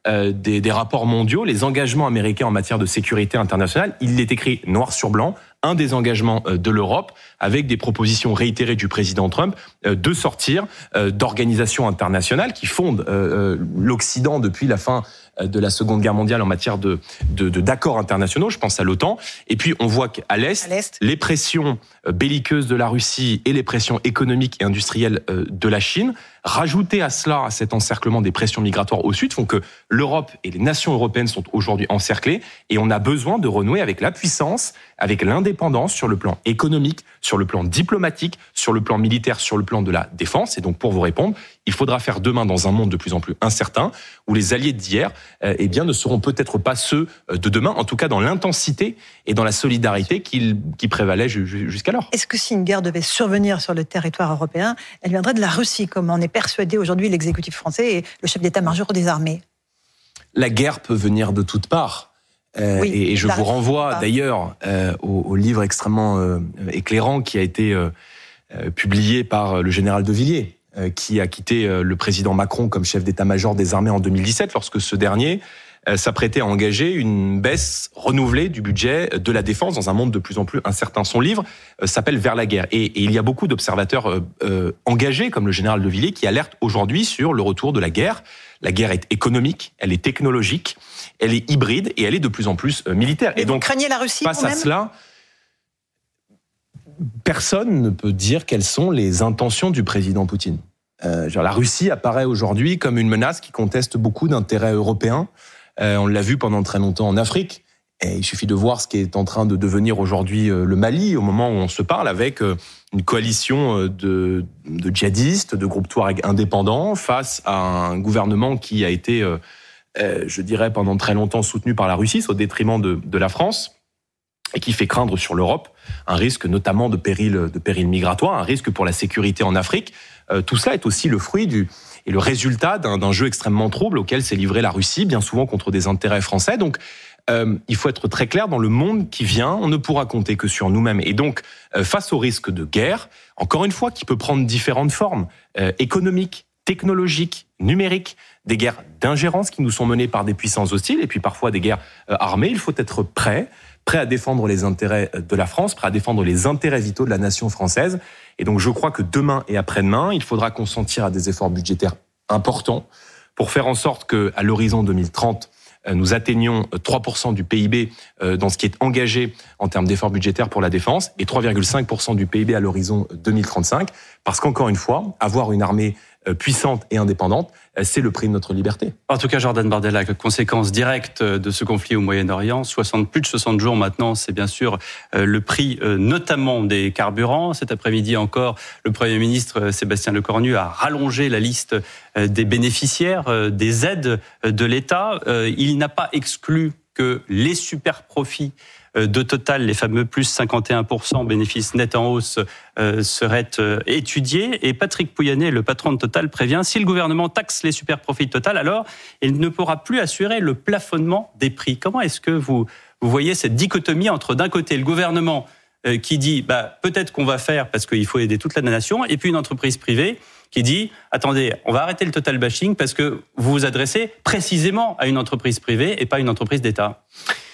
des rapports mondiaux, les engagements américains en matière de sécurité internationale. Il est écrit noir sur blanc, un des engagements de l'Europe, avec des propositions réitérées du président Trump de sortir d'organisations internationales qui fondent l'Occident depuis la fin de la Seconde Guerre mondiale en matière d'accords internationaux, je pense à l'OTAN. Et puis on voit qu'à l'Est, les pressions belliqueuses de la Russie et les pressions économiques et industrielles de la Chine, rajoutées à cela, à cet encerclement des pressions migratoires au Sud, font que l'Europe et les nations européennes sont aujourd'hui encerclées, et on a besoin de renouer avec la puissance, avec l'indépendance sur le plan économique, sur le plan diplomatique, sur le plan militaire, sur le plan de la défense. Et donc pour vous répondre, il faudra faire demain dans un monde de plus en plus incertain, où les alliés d'hier eh bien, ne seront peut-être pas ceux de demain, en tout cas dans l'intensité et dans la solidarité qui prévalait jusqu'alors. Est-ce que si une guerre devait survenir sur le territoire européen, elle viendrait de la Russie, comme en est persuadé aujourd'hui l'exécutif français et le chef d'état-major des armées? La guerre peut venir de toutes parts. Oui, et je vous renvoie d'ailleurs au livre extrêmement éclairant qui a été publié par le général de Villiers, qui a quitté le président Macron comme chef d'état-major des armées en 2017, lorsque ce dernier s'apprêtait à engager une baisse renouvelée du budget de la défense dans un monde de plus en plus incertain. Son livre s'appelle « Vers la guerre ». Et il y a beaucoup d'observateurs engagés, comme le général de Villiers, qui alertent aujourd'hui sur le retour de la guerre. La guerre est économique, elle est technologique, elle est hybride et elle est de plus en plus militaire. Et donc, vous craignez la Russie face à cela, personne ne peut dire quelles sont les intentions du président Poutine. La Russie apparaît aujourd'hui comme une menace qui conteste beaucoup d'intérêts européens. On l'a vu pendant très longtemps en Afrique. Et il suffit de voir ce qui est en train de devenir aujourd'hui le Mali, au moment où on se parle, avec une coalition de djihadistes, de groupes Touareg indépendants, face à un gouvernement qui a été, je dirais, pendant très longtemps soutenu par la Russie, au détriment de la France, et qui fait craindre sur l'Europe un risque notamment de péril migratoire, un risque pour la sécurité en Afrique. Tout cela est aussi le fruit et le résultat d'un jeu extrêmement trouble auquel s'est livrée la Russie, bien souvent contre des intérêts français. Donc, il faut être très clair, dans le monde qui vient, on ne pourra compter que sur nous-mêmes. Et donc, face au risque de guerre, encore une fois, qui peut prendre différentes formes, économiques, technologiques, numériques, des guerres d'ingérence qui nous sont menées par des puissances hostiles, et puis parfois des guerres armées, il faut être prêt à défendre les intérêts de la France, prêt à défendre les intérêts vitaux de la nation française. Et donc je crois que demain et après-demain, il faudra consentir à des efforts budgétaires importants pour faire en sorte qu'à l'horizon 2030, nous atteignions 3% du PIB dans ce qui est engagé en termes d'efforts budgétaires pour la défense et 3,5% du PIB à l'horizon 2035. Parce qu'encore une fois, avoir une armée puissante et indépendante, c'est le prix de notre liberté. En tout cas, Jordan Bardella, conséquence directe de ce conflit au Moyen-Orient, plus de 60 jours maintenant, c'est bien sûr le prix notamment des carburants. Cet après-midi encore, le Premier ministre Sébastien Lecornu a rallongé la liste des bénéficiaires des aides de l'État. Il n'a pas exclu que les super profits de Total, les fameux plus 51% bénéfices nets en hausse, seraient étudiés. Et Patrick Pouyanné, le patron de Total, prévient, si le gouvernement taxe les super profits de Total, alors il ne pourra plus assurer le plafonnement des prix. Comment est-ce que vous voyez cette dichotomie entre, d'un côté, le gouvernement qui dit peut-être qu'on va faire parce qu'il faut aider toute la nation, et puis une entreprise privée qui dit attendez, on va arrêter le total bashing parce que vous vous adressez précisément à une entreprise privée et pas à une entreprise d'État.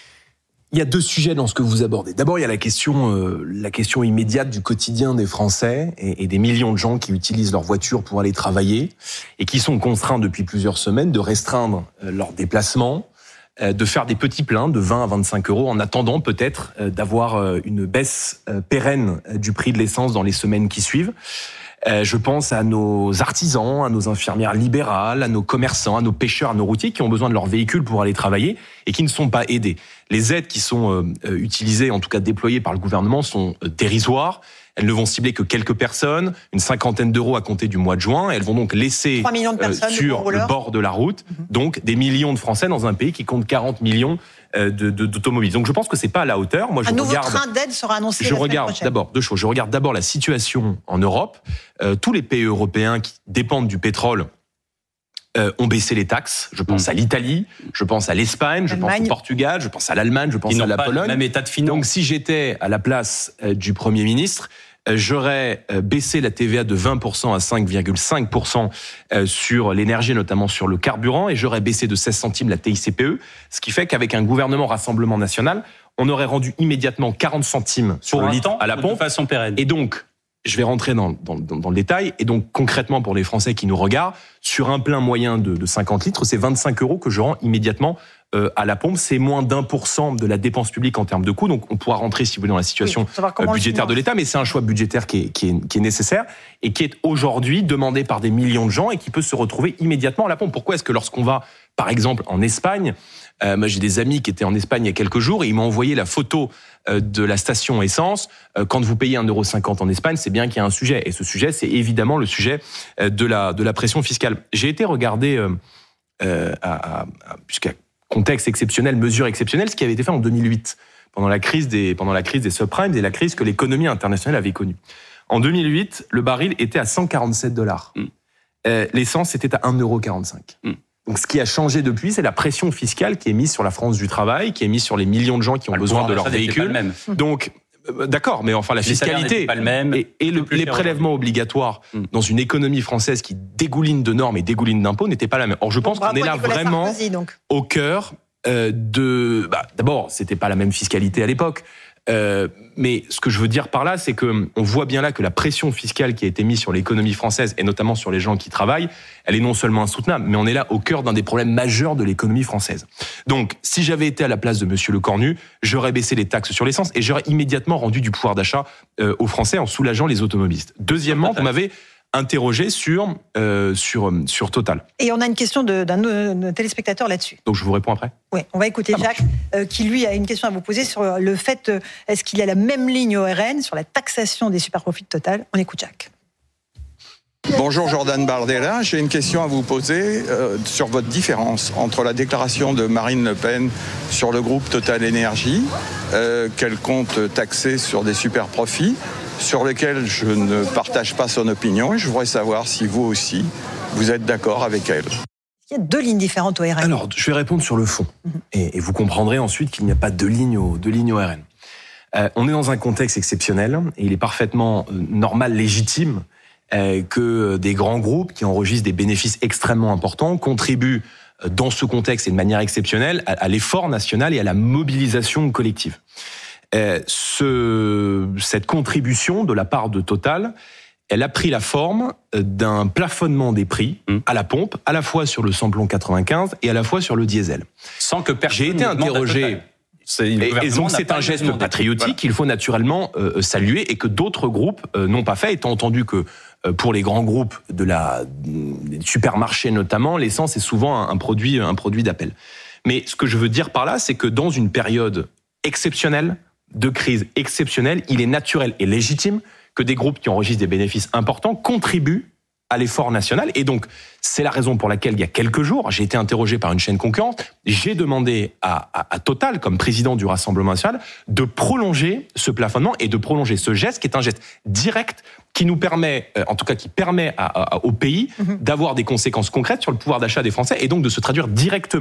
Il y a deux sujets dans ce que vous abordez. D'abord, il y a la question immédiate du quotidien des Français et des millions de gens qui utilisent leur voiture pour aller travailler et qui sont contraints depuis plusieurs semaines de restreindre leurs déplacements, de faire des petits pleins de 20 à 25 euros en attendant peut-être d'avoir une baisse pérenne du prix de l'essence dans les semaines qui suivent. Je pense à nos artisans, à nos infirmières libérales, à nos commerçants, à nos pêcheurs, à nos routiers qui ont besoin de leur véhicule pour aller travailler et qui ne sont pas aidés. Les aides qui sont utilisées, en tout cas déployées par le gouvernement, sont dérisoires. Elles ne vont cibler que quelques personnes, une 50aine d'euros à compter du mois de juin. Elles vont donc laisser sur le bord de la route donc des millions de Français dans un pays qui compte 40 millions d'automobiles. Donc je pense que c'est pas à la hauteur. Moi, un nouveau train d'aide sera annoncé la semaine prochaine. D'abord deux choses. Je regarde d'abord la situation en Europe. Tous les pays européens qui dépendent du pétrole ont baissé les taxes. Je pense à l'Italie, je pense à l'Espagne, je pense au Portugal, je pense à l'Allemagne, je pense à la Pologne. Même état de finance. Donc si j'étais à la place du Premier ministre, j'aurais baissé la TVA de 20% à 5,5% sur l'énergie, notamment sur le carburant, et j'aurais baissé de 16 centimes la TICPE, ce qui fait qu'avec un gouvernement Rassemblement National, on aurait rendu immédiatement 40 centimes sur le litre à la pompe. De façon pérenne. Et donc, je vais rentrer dans le détail, et donc concrètement pour les Français qui nous regardent, sur un plein moyen de 50 litres, c'est 25 euros que je rends immédiatement à la pompe. C'est moins d'1% de la dépense publique en termes de coûts, donc on pourra rentrer si vous voulez dans la situation budgétaire de l'État, mais c'est un choix budgétaire qui est nécessaire et qui est aujourd'hui demandé par des millions de gens et qui peut se retrouver immédiatement à la pompe. Pourquoi est-ce que lorsqu'on va, par exemple, en Espagne, moi j'ai des amis qui étaient en Espagne il y a quelques jours et ils m'ont envoyé la photo de la station essence. Quand vous payez 1,50 € en Espagne, c'est bien qu'il y a un sujet. Et ce sujet, c'est évidemment le sujet de la pression fiscale. J'ai été regarder, puisqu'à contexte exceptionnel, mesure exceptionnelle, ce qui avait été fait en 2008, pendant la crise des subprimes et la crise que l'économie internationale avait connue. En 2008, le baril était à $147. L'essence était à 1,45 €. Donc, ce qui a changé depuis, c'est la pression fiscale qui est mise sur la France du travail, qui est mise sur les millions de gens qui ont besoin de leur véhicule. Donc, d'accord, mais enfin, la fiscalité pas le même, et les prélèvements obligatoires dans une économie française qui dégouline de normes et dégouline d'impôts n'étaient pas la même. Or, je pense qu'on est là vraiment au cœur d'abord, c'était pas la même fiscalité à l'époque. Mais ce que je veux dire par là, c'est que on voit bien là que la pression fiscale qui a été mise sur l'économie française et notamment sur les gens qui travaillent, elle est non seulement insoutenable, mais on est là au cœur d'un des problèmes majeurs de l'économie française. Donc, si j'avais été à la place de Monsieur Lecornu, j'aurais baissé les taxes sur l'essence et j'aurais immédiatement rendu du pouvoir d'achat aux Français en soulageant les automobilistes. Deuxièmement, vous m'avez interrogé sur Total. Et on a une question d'un téléspectateur là-dessus. Donc je vous réponds après. Oui, on va écouter Jacques, qui lui a une question à vous poser sur le fait, est-ce qu'il y a la même ligne au RN sur la taxation des superprofits de Total? On écoute Jacques. Bonjour Jordan Bardella, j'ai une question à vous poser sur votre différence entre la déclaration de Marine Le Pen sur le groupe Total Énergie, qu'elle compte taxer sur des superprofits, sur lesquels je ne partage pas son opinion, et je voudrais savoir si vous aussi, vous êtes d'accord avec elle. Il y a deux lignes différentes au RN. Alors, je vais répondre sur le fond, et vous comprendrez ensuite qu'il n'y a pas deux lignes au RN. On est dans un contexte exceptionnel, et il est parfaitement normal, légitime, que des grands groupes qui enregistrent des bénéfices extrêmement importants contribuent dans ce contexte et de manière exceptionnelle à l'effort national et à la mobilisation collective. Cette contribution de la part de Total, elle a pris la forme d'un plafonnement des prix à la pompe, à la fois sur le samplon 95 et à la fois sur le diesel. Sans que personne J'ai été interrogé. Et donc c'est un geste patriotique qu'il faut naturellement saluer et que d'autres groupes n'ont pas fait, étant entendu que pour les grands groupes des supermarchés notamment, l'essence est souvent un produit d'appel. Mais ce que je veux dire par là, c'est que dans une période exceptionnelle, de crise exceptionnelle, il est naturel et légitime que des groupes qui enregistrent des bénéfices importants contribuent à l'effort national. Et donc, c'est la raison pour laquelle, il y a quelques jours, j'ai été interrogé par une chaîne concurrente, j'ai demandé à Total, comme président du Rassemblement national, de prolonger ce plafonnement et de prolonger ce geste, qui est un geste direct, qui nous permet, en tout cas qui permet au pays d'avoir des conséquences concrètes sur le pouvoir d'achat des Français et donc de se traduire directement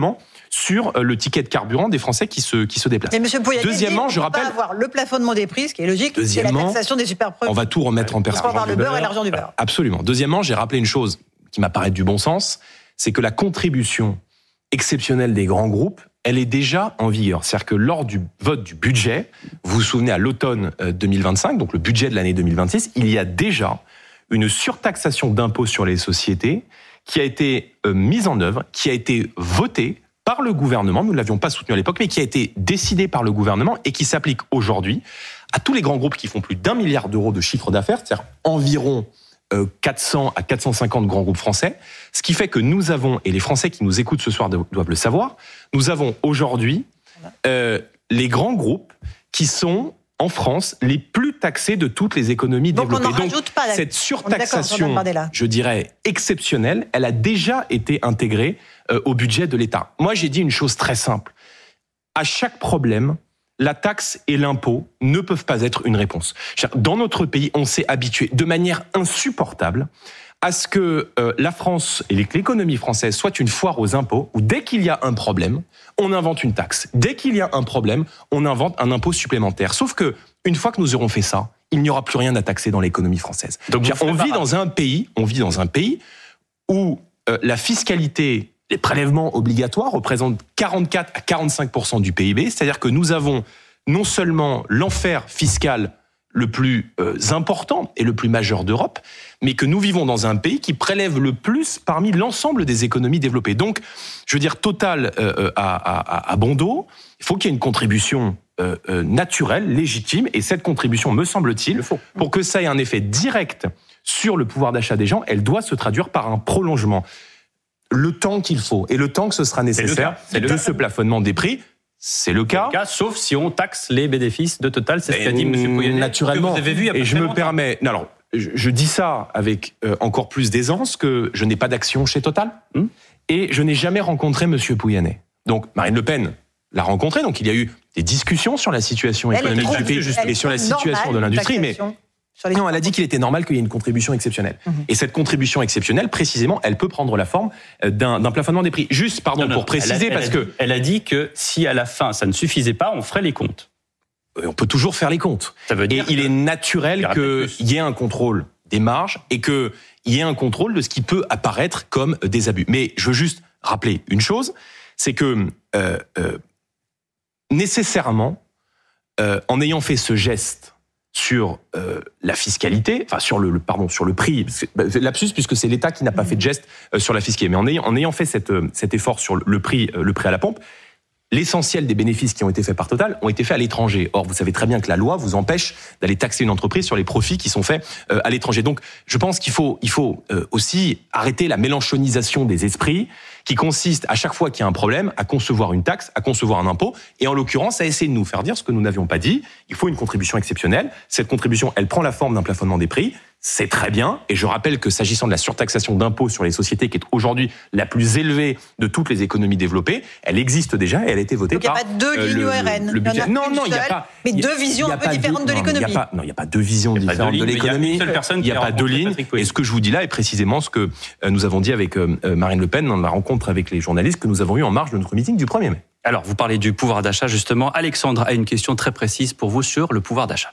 sur le ticket de carburant des Français qui se déplacent. Mais monsieur Pouyanné, deuxièmement, je rappelle, on va avoir le plafonnement des prix, ce qui est logique, c'est la taxation des superprofits. On va tout remettre en perspective. On va avoir le beurre et l'argent du beurre. Absolument. Deuxièmement, j'ai rappelé une chose qui m'apparaît du bon sens, c'est que la contribution exceptionnelle des grands groupes, elle est déjà en vigueur. C'est-à-dire que lors du vote du budget, vous vous souvenez à l'automne 2025, donc le budget de l'année 2026, il y a déjà une surtaxation d'impôts sur les sociétés qui a été mise en œuvre, qui a été votée par le gouvernement. Nous ne l'avions pas soutenu à l'époque, mais qui a été décidée par le gouvernement et qui s'applique aujourd'hui à tous les grands groupes qui font plus d'1 milliard d'euros de chiffre d'affaires, c'est-à-dire environ 400 à 450 grands groupes français, ce qui fait que nous avons, et les Français qui nous écoutent ce soir doivent le savoir, nous avons aujourd'hui les grands groupes qui sont en France les plus taxés de toutes les économies développées. Donc cette surtaxation, je dirais exceptionnelle, elle a déjà été intégrée au budget de l'État. Moi, j'ai dit une chose très simple. À chaque problème, la taxe et l'impôt ne peuvent pas être une réponse. Dans notre pays, on s'est habitué de manière insupportable à ce que la France et l'économie française soit une foire aux impôts, où dès qu'il y a un problème, on invente une taxe. Dès qu'il y a un problème, on invente un impôt supplémentaire. Sauf que, une fois que nous aurons fait ça, il n'y aura plus rien à taxer dans l'économie française. Donc, on vit dans un pays où la fiscalité, les prélèvements obligatoires représentent 44 à 45% du PIB. C'est-à-dire que nous avons non seulement l'enfer fiscal le plus important et le plus majeur d'Europe, mais que nous vivons dans un pays qui prélève le plus parmi l'ensemble des économies développées. Donc, je veux dire, Total à bon dos, il faut qu'il y ait une contribution naturelle, légitime, et cette contribution, me semble-t-il, pour que ça ait un effet direct sur le pouvoir d'achat des gens, elle doit se traduire par un prolongement. Le temps qu'il faut, et le temps que ce sera nécessaire de ce plafonnement des prix, c'est le cas. Sauf si on taxe les bénéfices de Total, c'est ce qu'a dit M. Pouyanné. Naturellement. Que vous avez vu et je me permets... Non, alors, je dis ça avec encore plus d'aisance que je n'ai pas d'action chez Total et je n'ai jamais rencontré M. Pouyanné. Donc, Marine Le Pen l'a rencontré, donc il y a eu des discussions sur la situation économique du pays et sur la situation de l'industrie, mais... Non, elle a dit qu'il était normal qu'il y ait une contribution exceptionnelle. Et cette contribution exceptionnelle, précisément, elle peut prendre la forme d'un plafonnement des prix. Juste, pardon, pour préciser, parce que... Elle a dit que si à la fin ça ne suffisait pas, on ferait les comptes. On peut toujours faire les comptes. Ça veut dire il est naturel qu'il y ait un contrôle des marges et qu'il y ait un contrôle de ce qui peut apparaître comme des abus. Mais je veux juste rappeler une chose, c'est que nécessairement, en ayant fait ce geste sur la fiscalité, enfin sur le prix, lapsus puisque c'est l'État qui n'a pas fait de geste sur la fiscalité, mais en ayant fait cet effort sur le prix à la pompe, l'essentiel des bénéfices qui ont été faits par Total ont été faits à l'étranger. Or, vous savez très bien que la loi vous empêche d'aller taxer une entreprise sur les profits qui sont faits à l'étranger. Donc, je pense qu'il faut aussi arrêter la mélanchonisation des esprits qui consiste, à chaque fois qu'il y a un problème, à concevoir une taxe, à concevoir un impôt, et en l'occurrence, à essayer de nous faire dire ce que nous n'avions pas dit. Il faut une contribution exceptionnelle. Cette contribution, elle prend la forme d'un plafonnement des prix. C'est très bien. Et je rappelle que s'agissant de la surtaxation d'impôts sur les sociétés, qui est aujourd'hui la plus élevée de toutes les économies développées, elle existe déjà et elle a été votée par... Donc il n'y a pas deux lignes ORN. Le budget. Non, il n'y a pas. Mais deux visions un peu différentes de l'économie. Non, il n'y a pas deux visions différentes de l'économie. Il n'y a pas deux lignes. Et ce que je vous dis là est précisément ce que nous avons dit avec Marine Le Pen dans la rencontre avec les journalistes que nous avons eu en marge de notre meeting du 1er mai. Alors, vous parlez du pouvoir d'achat, justement. Alexandre a une question très précise pour vous sur le pouvoir d'achat.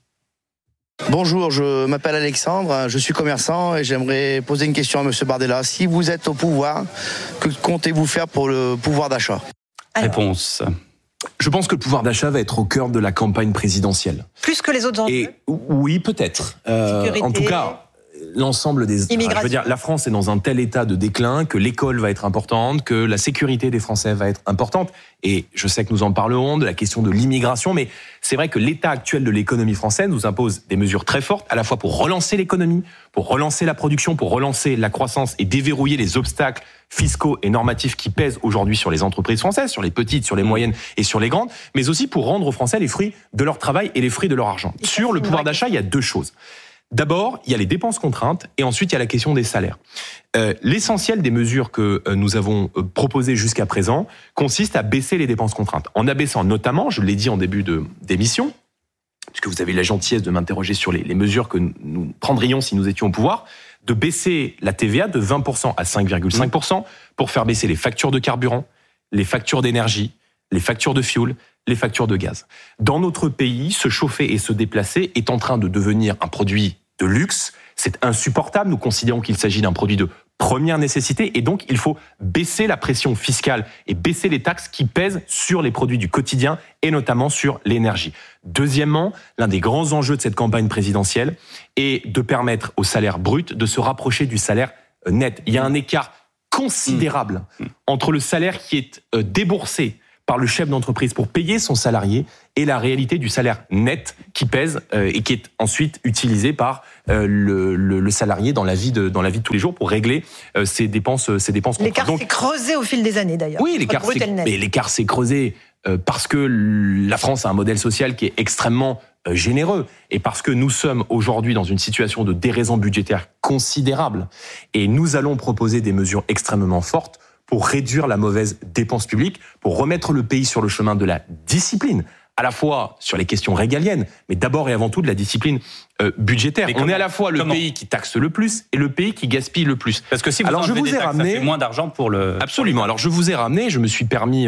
Bonjour, je m'appelle Alexandre, je suis commerçant et j'aimerais poser une question à M. Bardella. Si vous êtes au pouvoir, que comptez-vous faire pour le pouvoir d'achat ? Réponse. Je pense que le pouvoir d'achat va être au cœur de la campagne présidentielle. Plus que les autres enjeux ? Et oui, peut-être. En tout cas, l'ensemble des... je veux dire, la France est dans un tel état de déclin que l'école va être importante, que la sécurité des Français va être importante. Et je sais que nous en parlerons de la question de l'immigration, mais c'est vrai que l'état actuel de l'économie française nous impose des mesures très fortes, à la fois pour relancer l'économie, pour relancer la production, pour relancer la croissance et déverrouiller les obstacles fiscaux et normatifs qui pèsent aujourd'hui sur les entreprises françaises, sur les petites, sur les moyennes et sur les grandes, mais aussi pour rendre aux Français les fruits de leur travail et les fruits de leur argent. Sur le pouvoir d'achat, il y a deux choses. D'abord, il y a les dépenses contraintes et ensuite il y a la question des salaires. L'essentiel des mesures que nous avons proposées jusqu'à présent consiste à baisser les dépenses contraintes. En abaissant notamment, je l'ai dit en début d'émission, puisque vous avez la gentillesse de m'interroger sur les mesures que nous prendrions si nous étions au pouvoir, de baisser la TVA de 20% à 5,5% pour faire baisser les factures de carburant, les factures d'énergie, les factures de fioul, les factures de gaz. Dans notre pays, se chauffer et se déplacer est en train de devenir un produit de luxe. C'est insupportable. Nous considérons qu'il s'agit d'un produit de première nécessité et donc il faut baisser la pression fiscale et baisser les taxes qui pèsent sur les produits du quotidien et notamment sur l'énergie. Deuxièmement, l'un des grands enjeux de cette campagne présidentielle est de permettre au salaire brut de se rapprocher du salaire net. Il y a un écart considérable entre le salaire qui est déboursé par le chef d'entreprise pour payer son salarié et la réalité du salaire net qui pèse et qui est ensuite utilisé par le salarié dans la vie de tous les jours pour régler ses dépenses. L'écart s'est creusé au fil des années d'ailleurs. Oui, l'écart s'est creusé parce que la France a un modèle social qui est extrêmement généreux et parce que nous sommes aujourd'hui dans une situation de déraison budgétaire considérable et nous allons proposer des mesures extrêmement fortes pour réduire la mauvaise dépense publique, pour remettre le pays sur le chemin de la discipline, à la fois sur les questions régaliennes, mais d'abord et avant tout de la discipline budgétaire. On est à la fois le pays qui taxe le plus et le pays qui gaspille le plus. Parce que si vous enlevez des taxes, ça fait moins d'argent pour le... Absolument. Alors je vous ai ramené, je me suis permis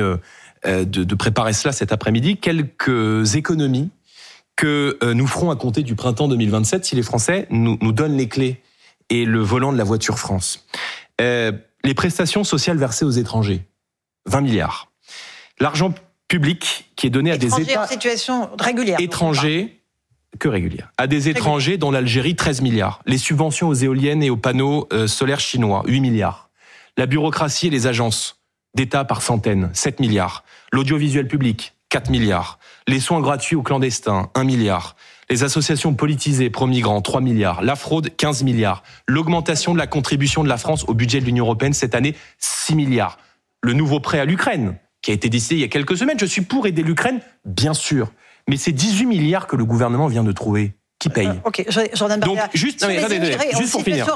de préparer cela cet après-midi, quelques économies que nous ferons à compter du printemps 2027 si les Français nous donnent les clés et le volant de la voiture France. Les prestations sociales versées aux étrangers, 20 milliards. L'argent public qui est donné à des États... en situation régulière. Étrangers, que régulière. À des étrangers, dont l'Algérie, 13 milliards. Les subventions aux éoliennes et aux panneaux solaires chinois, 8 milliards. La bureaucratie et les agences d'État par centaines, 7 milliards. L'audiovisuel public, 4 milliards. Les soins gratuits aux clandestins, 1 milliard. Les associations politisées pro-migrants, 3 milliards. La fraude, 15 milliards. L'augmentation de la contribution de la France au budget de l'Union européenne cette année, 6 milliards. Le nouveau prêt à l'Ukraine, qui a été décidé il y a quelques semaines. Je suis pour aider l'Ukraine, bien sûr. Mais c'est 18 milliards que le gouvernement vient de trouver. Qui paye? Ok, Jordan Bardella. Donc, juste pour finir.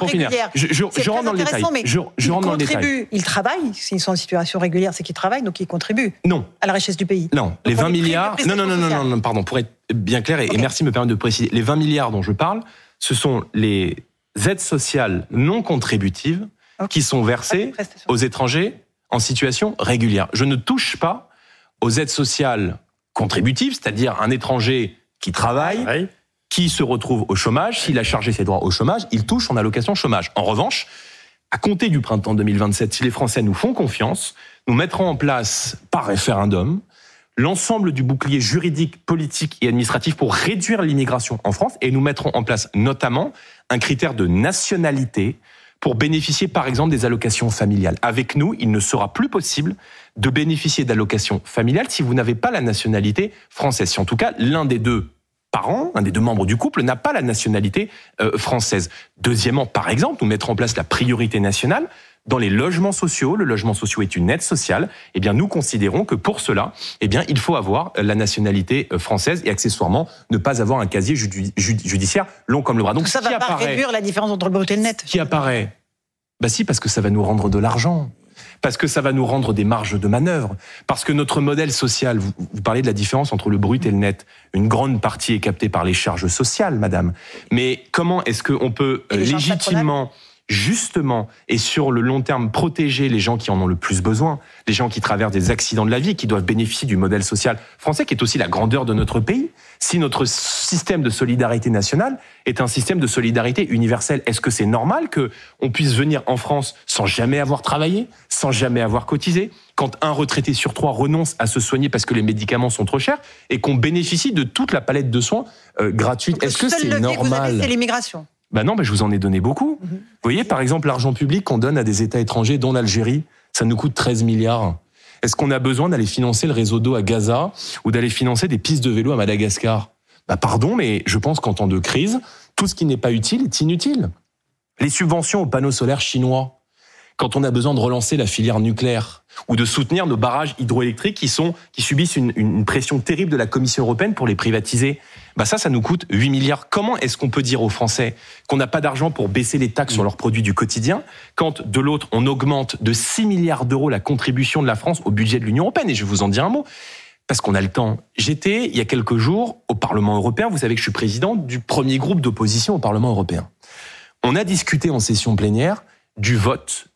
Je rentre dans le détail. Je rentre dans le détail. Ils travaillent. S'ils sont en situation régulière, c'est qu'ils travaillent, donc ils contribuent. Non. À la richesse du pays. Non. Les 20 milliards. Non, pardon, pour être bien clair, et merci de me permettre de préciser. Les 20 milliards dont je parle, ce sont les aides sociales non contributives qui sont versées aux étrangers en situation régulière. Je ne touche pas aux aides sociales contributives, c'est-à-dire un étranger qui travaille, qui se retrouve au chômage. S'il a chargé ses droits au chômage, il touche son allocation chômage. En revanche, à compter du printemps 2027, si les Français nous font confiance, nous mettrons en place, par référendum, l'ensemble du bouclier juridique, politique et administratif pour réduire l'immigration en France et nous mettrons en place notamment un critère de nationalité pour bénéficier par exemple des allocations familiales. Avec nous, il ne sera plus possible de bénéficier d'allocations familiales si vous n'avez pas la nationalité française. Si en tout cas l'un des deux parents, un des deux membres du couple n'a pas la nationalité française. Deuxièmement, par exemple, nous mettrons en place la priorité nationale dans les logements sociaux. Le logement social est une aide sociale. Eh bien, nous considérons que pour cela, eh bien, il faut avoir la nationalité française et accessoirement ne pas avoir un casier judiciaire long comme le bras. Donc, ça va pas réduire la différence entre le brut et le net. Qui apparaît? Bah si, parce que ça va nous rendre de l'argent. Parce que ça va nous rendre des marges de manœuvre. Parce que notre modèle social, vous parlez de la différence entre le brut et le net. Une grande partie est captée par les charges sociales, madame. Mais comment est-ce qu'on peut légitimement, justement, et sur le long terme, protéger les gens qui en ont le plus besoin, les gens qui traversent des accidents de la vie, qui doivent bénéficier du modèle social français, qui est aussi la grandeur de notre pays, si notre système de solidarité nationale est un système de solidarité universelle? Est-ce que c'est normal qu'on puisse venir en France sans jamais avoir travaillé, sans jamais avoir cotisé, quand un retraité sur 3 renonce à se soigner parce que les médicaments sont trop chers, et qu'on bénéficie de toute la palette de soins gratuite? Est-ce que c'est normal? C'est l'immigration. Ben non, je vous en ai donné beaucoup. Vous voyez, par exemple, l'argent public qu'on donne à des États étrangers, dont l'Algérie, ça nous coûte 13 milliards. Est-ce qu'on a besoin d'aller financer le réseau d'eau à Gaza ou d'aller financer des pistes de vélo à Madagascar? Pardon, mais je pense qu'en temps de crise, tout ce qui n'est pas utile est inutile. Les subventions aux panneaux solaires chinois, quand on a besoin de relancer la filière nucléaire ou de soutenir nos barrages hydroélectriques qui subissent une pression terrible de la Commission européenne pour les privatiser, ça nous coûte 8 milliards. Comment est-ce qu'on peut dire aux Français qu'on n'a pas d'argent pour baisser les taxes sur leurs produits du quotidien, quand de l'autre, on augmente de 6 milliards d'euros la contribution de la France au budget de l'Union européenne? Et je vais vous en dire un mot, parce qu'on a le temps. J'étais, il y a quelques jours, au Parlement européen. Vous savez que je suis président du premier groupe d'opposition au Parlement européen. On a discuté en session plénière du vote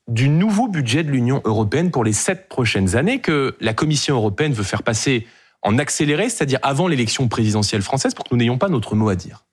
du nouveau budget de l'Union européenne pour les 7 prochaines années que la Commission européenne veut faire passer en accéléré, c'est-à-dire avant l'élection présidentielle française, pour que nous n'ayons pas notre mot à dire.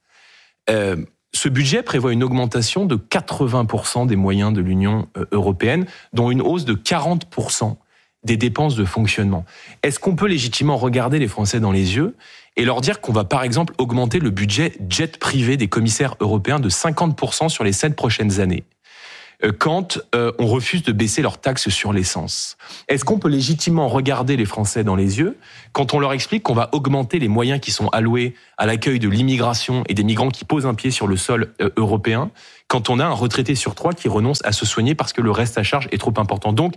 Ce budget prévoit une augmentation de 80% des moyens de l'Union européenne, dont une hausse de 40% des dépenses de fonctionnement. Est-ce qu'on peut légitimement regarder les Français dans les yeux et leur dire qu'on va par exemple augmenter le budget jet privé des commissaires européens de 50% sur les 7 prochaines années quand on refuse de baisser leurs taxes sur l'essence? Est-ce qu'on peut légitimement regarder les Français dans les yeux quand on leur explique qu'on va augmenter les moyens qui sont alloués à l'accueil de l'immigration et des migrants qui posent un pied sur le sol européen, quand on a un retraité sur 3 qui renonce à se soigner parce que le reste à charge est trop important? Donc,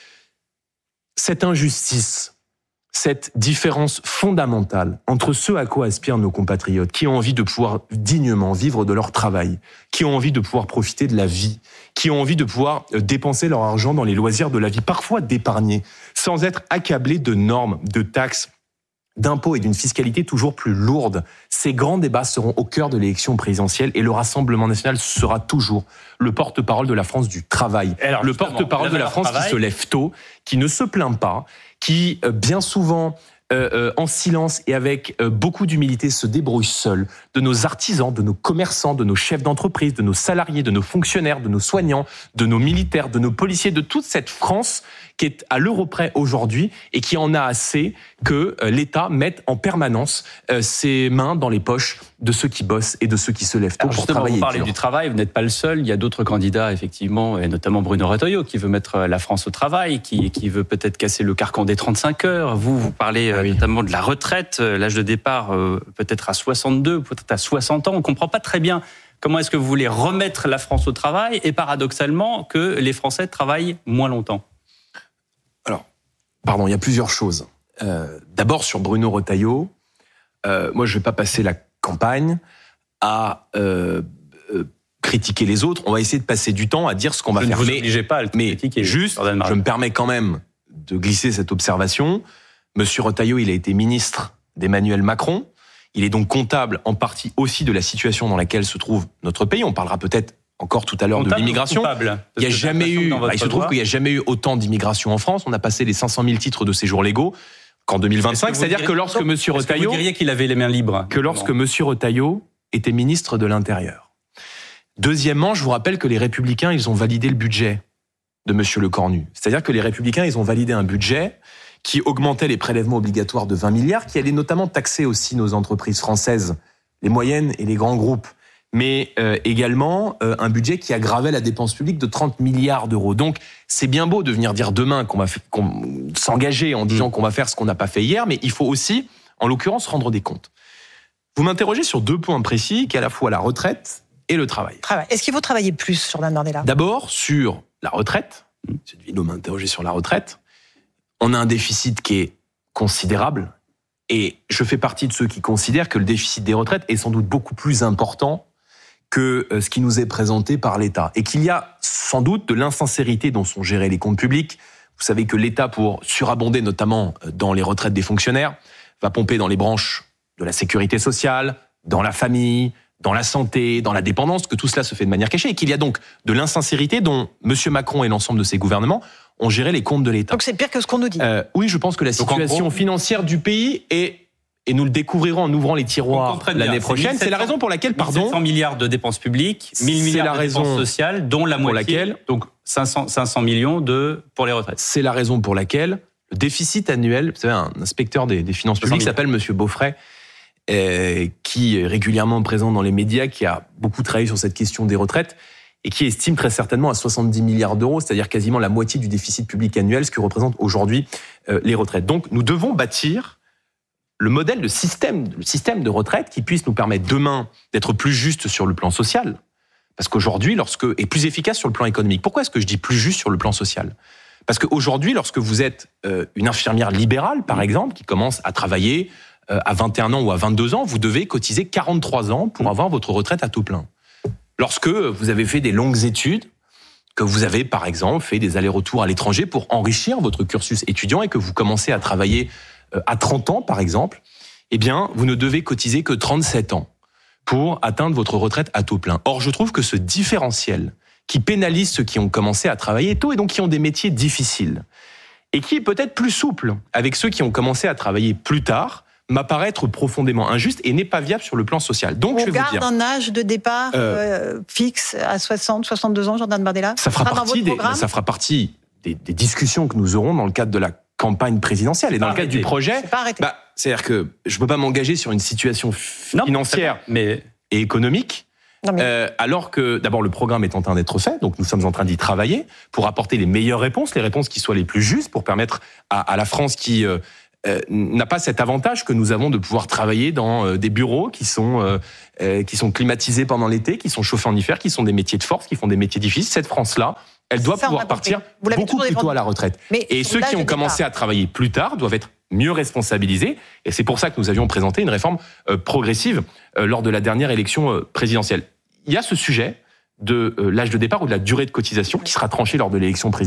cette injustice, cette différence fondamentale entre ce à quoi aspirent nos compatriotes, qui ont envie de pouvoir dignement vivre de leur travail, qui ont envie de pouvoir profiter de la vie, qui ont envie de pouvoir dépenser leur argent dans les loisirs de la vie, parfois d'épargner, sans être accablés de normes, de taxes, d'impôts et d'une fiscalité toujours plus lourde. Ces grands débats seront au cœur de l'élection présidentielle et le Rassemblement national sera toujours le porte-parole de la France du travail. Alors, le porte-parole de la France qui se lève tôt, qui ne se plaint pas, qui bien souvent en silence et avec beaucoup d'humilité se débrouille seul, de nos artisans, de nos commerçants, de nos chefs d'entreprise, de nos salariés, de nos fonctionnaires, de nos soignants, de nos militaires, de nos policiers, de toute cette France qui est à l'euro près aujourd'hui et qui en a assez que l'État mette en permanence ses mains dans les poches de ceux qui bossent et de ceux qui se lèvent tôt pour travailler. Vous parlez du travail, vous n'êtes pas le seul. Il y a d'autres candidats, effectivement, et notamment Bruno Retailleau, qui veut mettre la France au travail, qui veut peut-être casser le carcan des 35 heures. Vous parlez notamment de la retraite, l'âge de départ peut-être à 62, peut-être à 60 ans. On ne comprend pas très bien comment est-ce que vous voulez remettre la France au travail et paradoxalement que les Français travaillent moins longtemps. Il y a plusieurs choses. D'abord, sur Bruno Retailleau, moi, je ne vais pas passer la campagne à critiquer les autres. On va essayer de passer du temps à dire ce qu'on va faire. Ne vous obligez pas à le critiquer. Juste, je me permets quand même de glisser cette observation. Monsieur Retailleau, il a été ministre d'Emmanuel Macron. Il est donc comptable en partie aussi de la situation dans laquelle se trouve notre pays. On parlera peut-être encore tout à l'heure de l'immigration. Il y a jamais eu, il se trouve qu'il n'y a jamais eu autant d'immigration en France. On a passé les 500 000 titres de séjour légaux qu'en 2025. C'est-à-dire que lorsque M. Retailleau, vous diriez qu'il avait les mains libres. Que lorsque M. Retailleau était ministre de l'Intérieur. Deuxièmement, je vous rappelle que les Républicains, ils ont validé le budget de M. Lecornu. C'est-à-dire que les Républicains, ils ont validé un budget qui augmentait les prélèvements obligatoires de 20 milliards, qui allait notamment taxer aussi nos entreprises françaises, les moyennes et les grands groupes, mais également un budget qui aggravait la dépense publique de 30 milliards d'euros. Donc, c'est bien beau de venir dire demain qu'on va s'engager en disant qu'on va faire ce qu'on n'a pas fait hier, mais il faut aussi, en l'occurrence, rendre des comptes. Vous m'interrogez sur 2 points précis, qui est à la fois la retraite et le travail. Est-ce qu'il faut travailler plus, Jordan Bardella ? D'abord, sur la retraite, cette vidéo m'a interrogé sur la retraite, on a un déficit qui est considérable, et je fais partie de ceux qui considèrent que le déficit des retraites est sans doute beaucoup plus important que ce qui nous est présenté par l'État. Et qu'il y a sans doute de l'insincérité dont sont gérés les comptes publics. Vous savez que l'État, pour surabonder notamment dans les retraites des fonctionnaires, va pomper dans les branches de la sécurité sociale, dans la famille, dans la santé, dans la dépendance, que tout cela se fait de manière cachée. Et qu'il y a donc de l'insincérité dont M. Macron et l'ensemble de ses gouvernements ont géré les comptes de l'État. Donc c'est pire que ce qu'on nous dit. Oui, je pense que la situation financière du pays est... Et nous le découvrirons en ouvrant les tiroirs l'année prochaine. C'est la raison pour laquelle, 700 milliards de dépenses publiques, 1000 milliards de dépenses sociales, dont la moitié, donc 500 millions pour les retraites. C'est la raison pour laquelle le déficit annuel, vous savez, un inspecteur des finances publiques s'appelle M. Beaufray, qui est régulièrement présent dans les médias, qui a beaucoup travaillé sur cette question des retraites, et qui estime très certainement à 70 milliards d'euros, c'est-à-dire quasiment la moitié du déficit public annuel, ce que représentent aujourd'hui les retraites. Donc nous devons bâtir le modèle de système de retraite qui puisse nous permettre demain d'être plus juste sur le plan social. Parce qu'aujourd'hui, et plus efficace sur le plan économique. Pourquoi est-ce que je dis plus juste sur le plan social ? Parce qu'aujourd'hui, lorsque vous êtes une infirmière libérale, par exemple, qui commence à travailler à 21 ans ou à 22 ans, vous devez cotiser 43 ans pour avoir votre retraite à taux plein. Lorsque vous avez fait des longues études, que vous avez, par exemple, fait des allers-retours à l'étranger pour enrichir votre cursus étudiant et que vous commencez à travailler à 30 ans, par exemple, eh bien, vous ne devez cotiser que 37 ans pour atteindre votre retraite à taux plein. Or, je trouve que ce différentiel qui pénalise ceux qui ont commencé à travailler tôt et donc qui ont des métiers difficiles. Et qui est peut-être plus souple avec ceux qui ont commencé à travailler plus tard, m'apparaît être profondément injuste et n'est pas viable sur le plan social. Donc, on garde un âge de départ fixe à 60, 62 ans, Jordan Bardella. Ça fera partie des discussions que nous aurons dans le cadre de la campagne présidentielle et dans le cadre du projet. C'est-à-dire que je ne peux pas m'engager sur une situation financière et économique. Alors que, d'abord, le programme est en train d'être fait, donc nous sommes en train d'y travailler pour apporter les meilleures réponses, les réponses qui soient les plus justes, pour permettre à la France qui n'a pas cet avantage que nous avons de pouvoir travailler dans des bureaux qui sont climatisés pendant l'été, qui sont chauffés en hiver, qui sont des métiers de force, qui font des métiers difficiles. Cette France-là, elle doit pouvoir partir beaucoup plus tôt à la retraite. Et ceux qui ont commencé à travailler plus tard doivent être mieux responsabilisés. Et c'est pour ça que nous avions présenté une réforme progressive lors de la dernière élection présidentielle. Il y a ce sujet de l'âge de départ ou de la durée de cotisation qui sera tranché lors de l'élection présidentielle.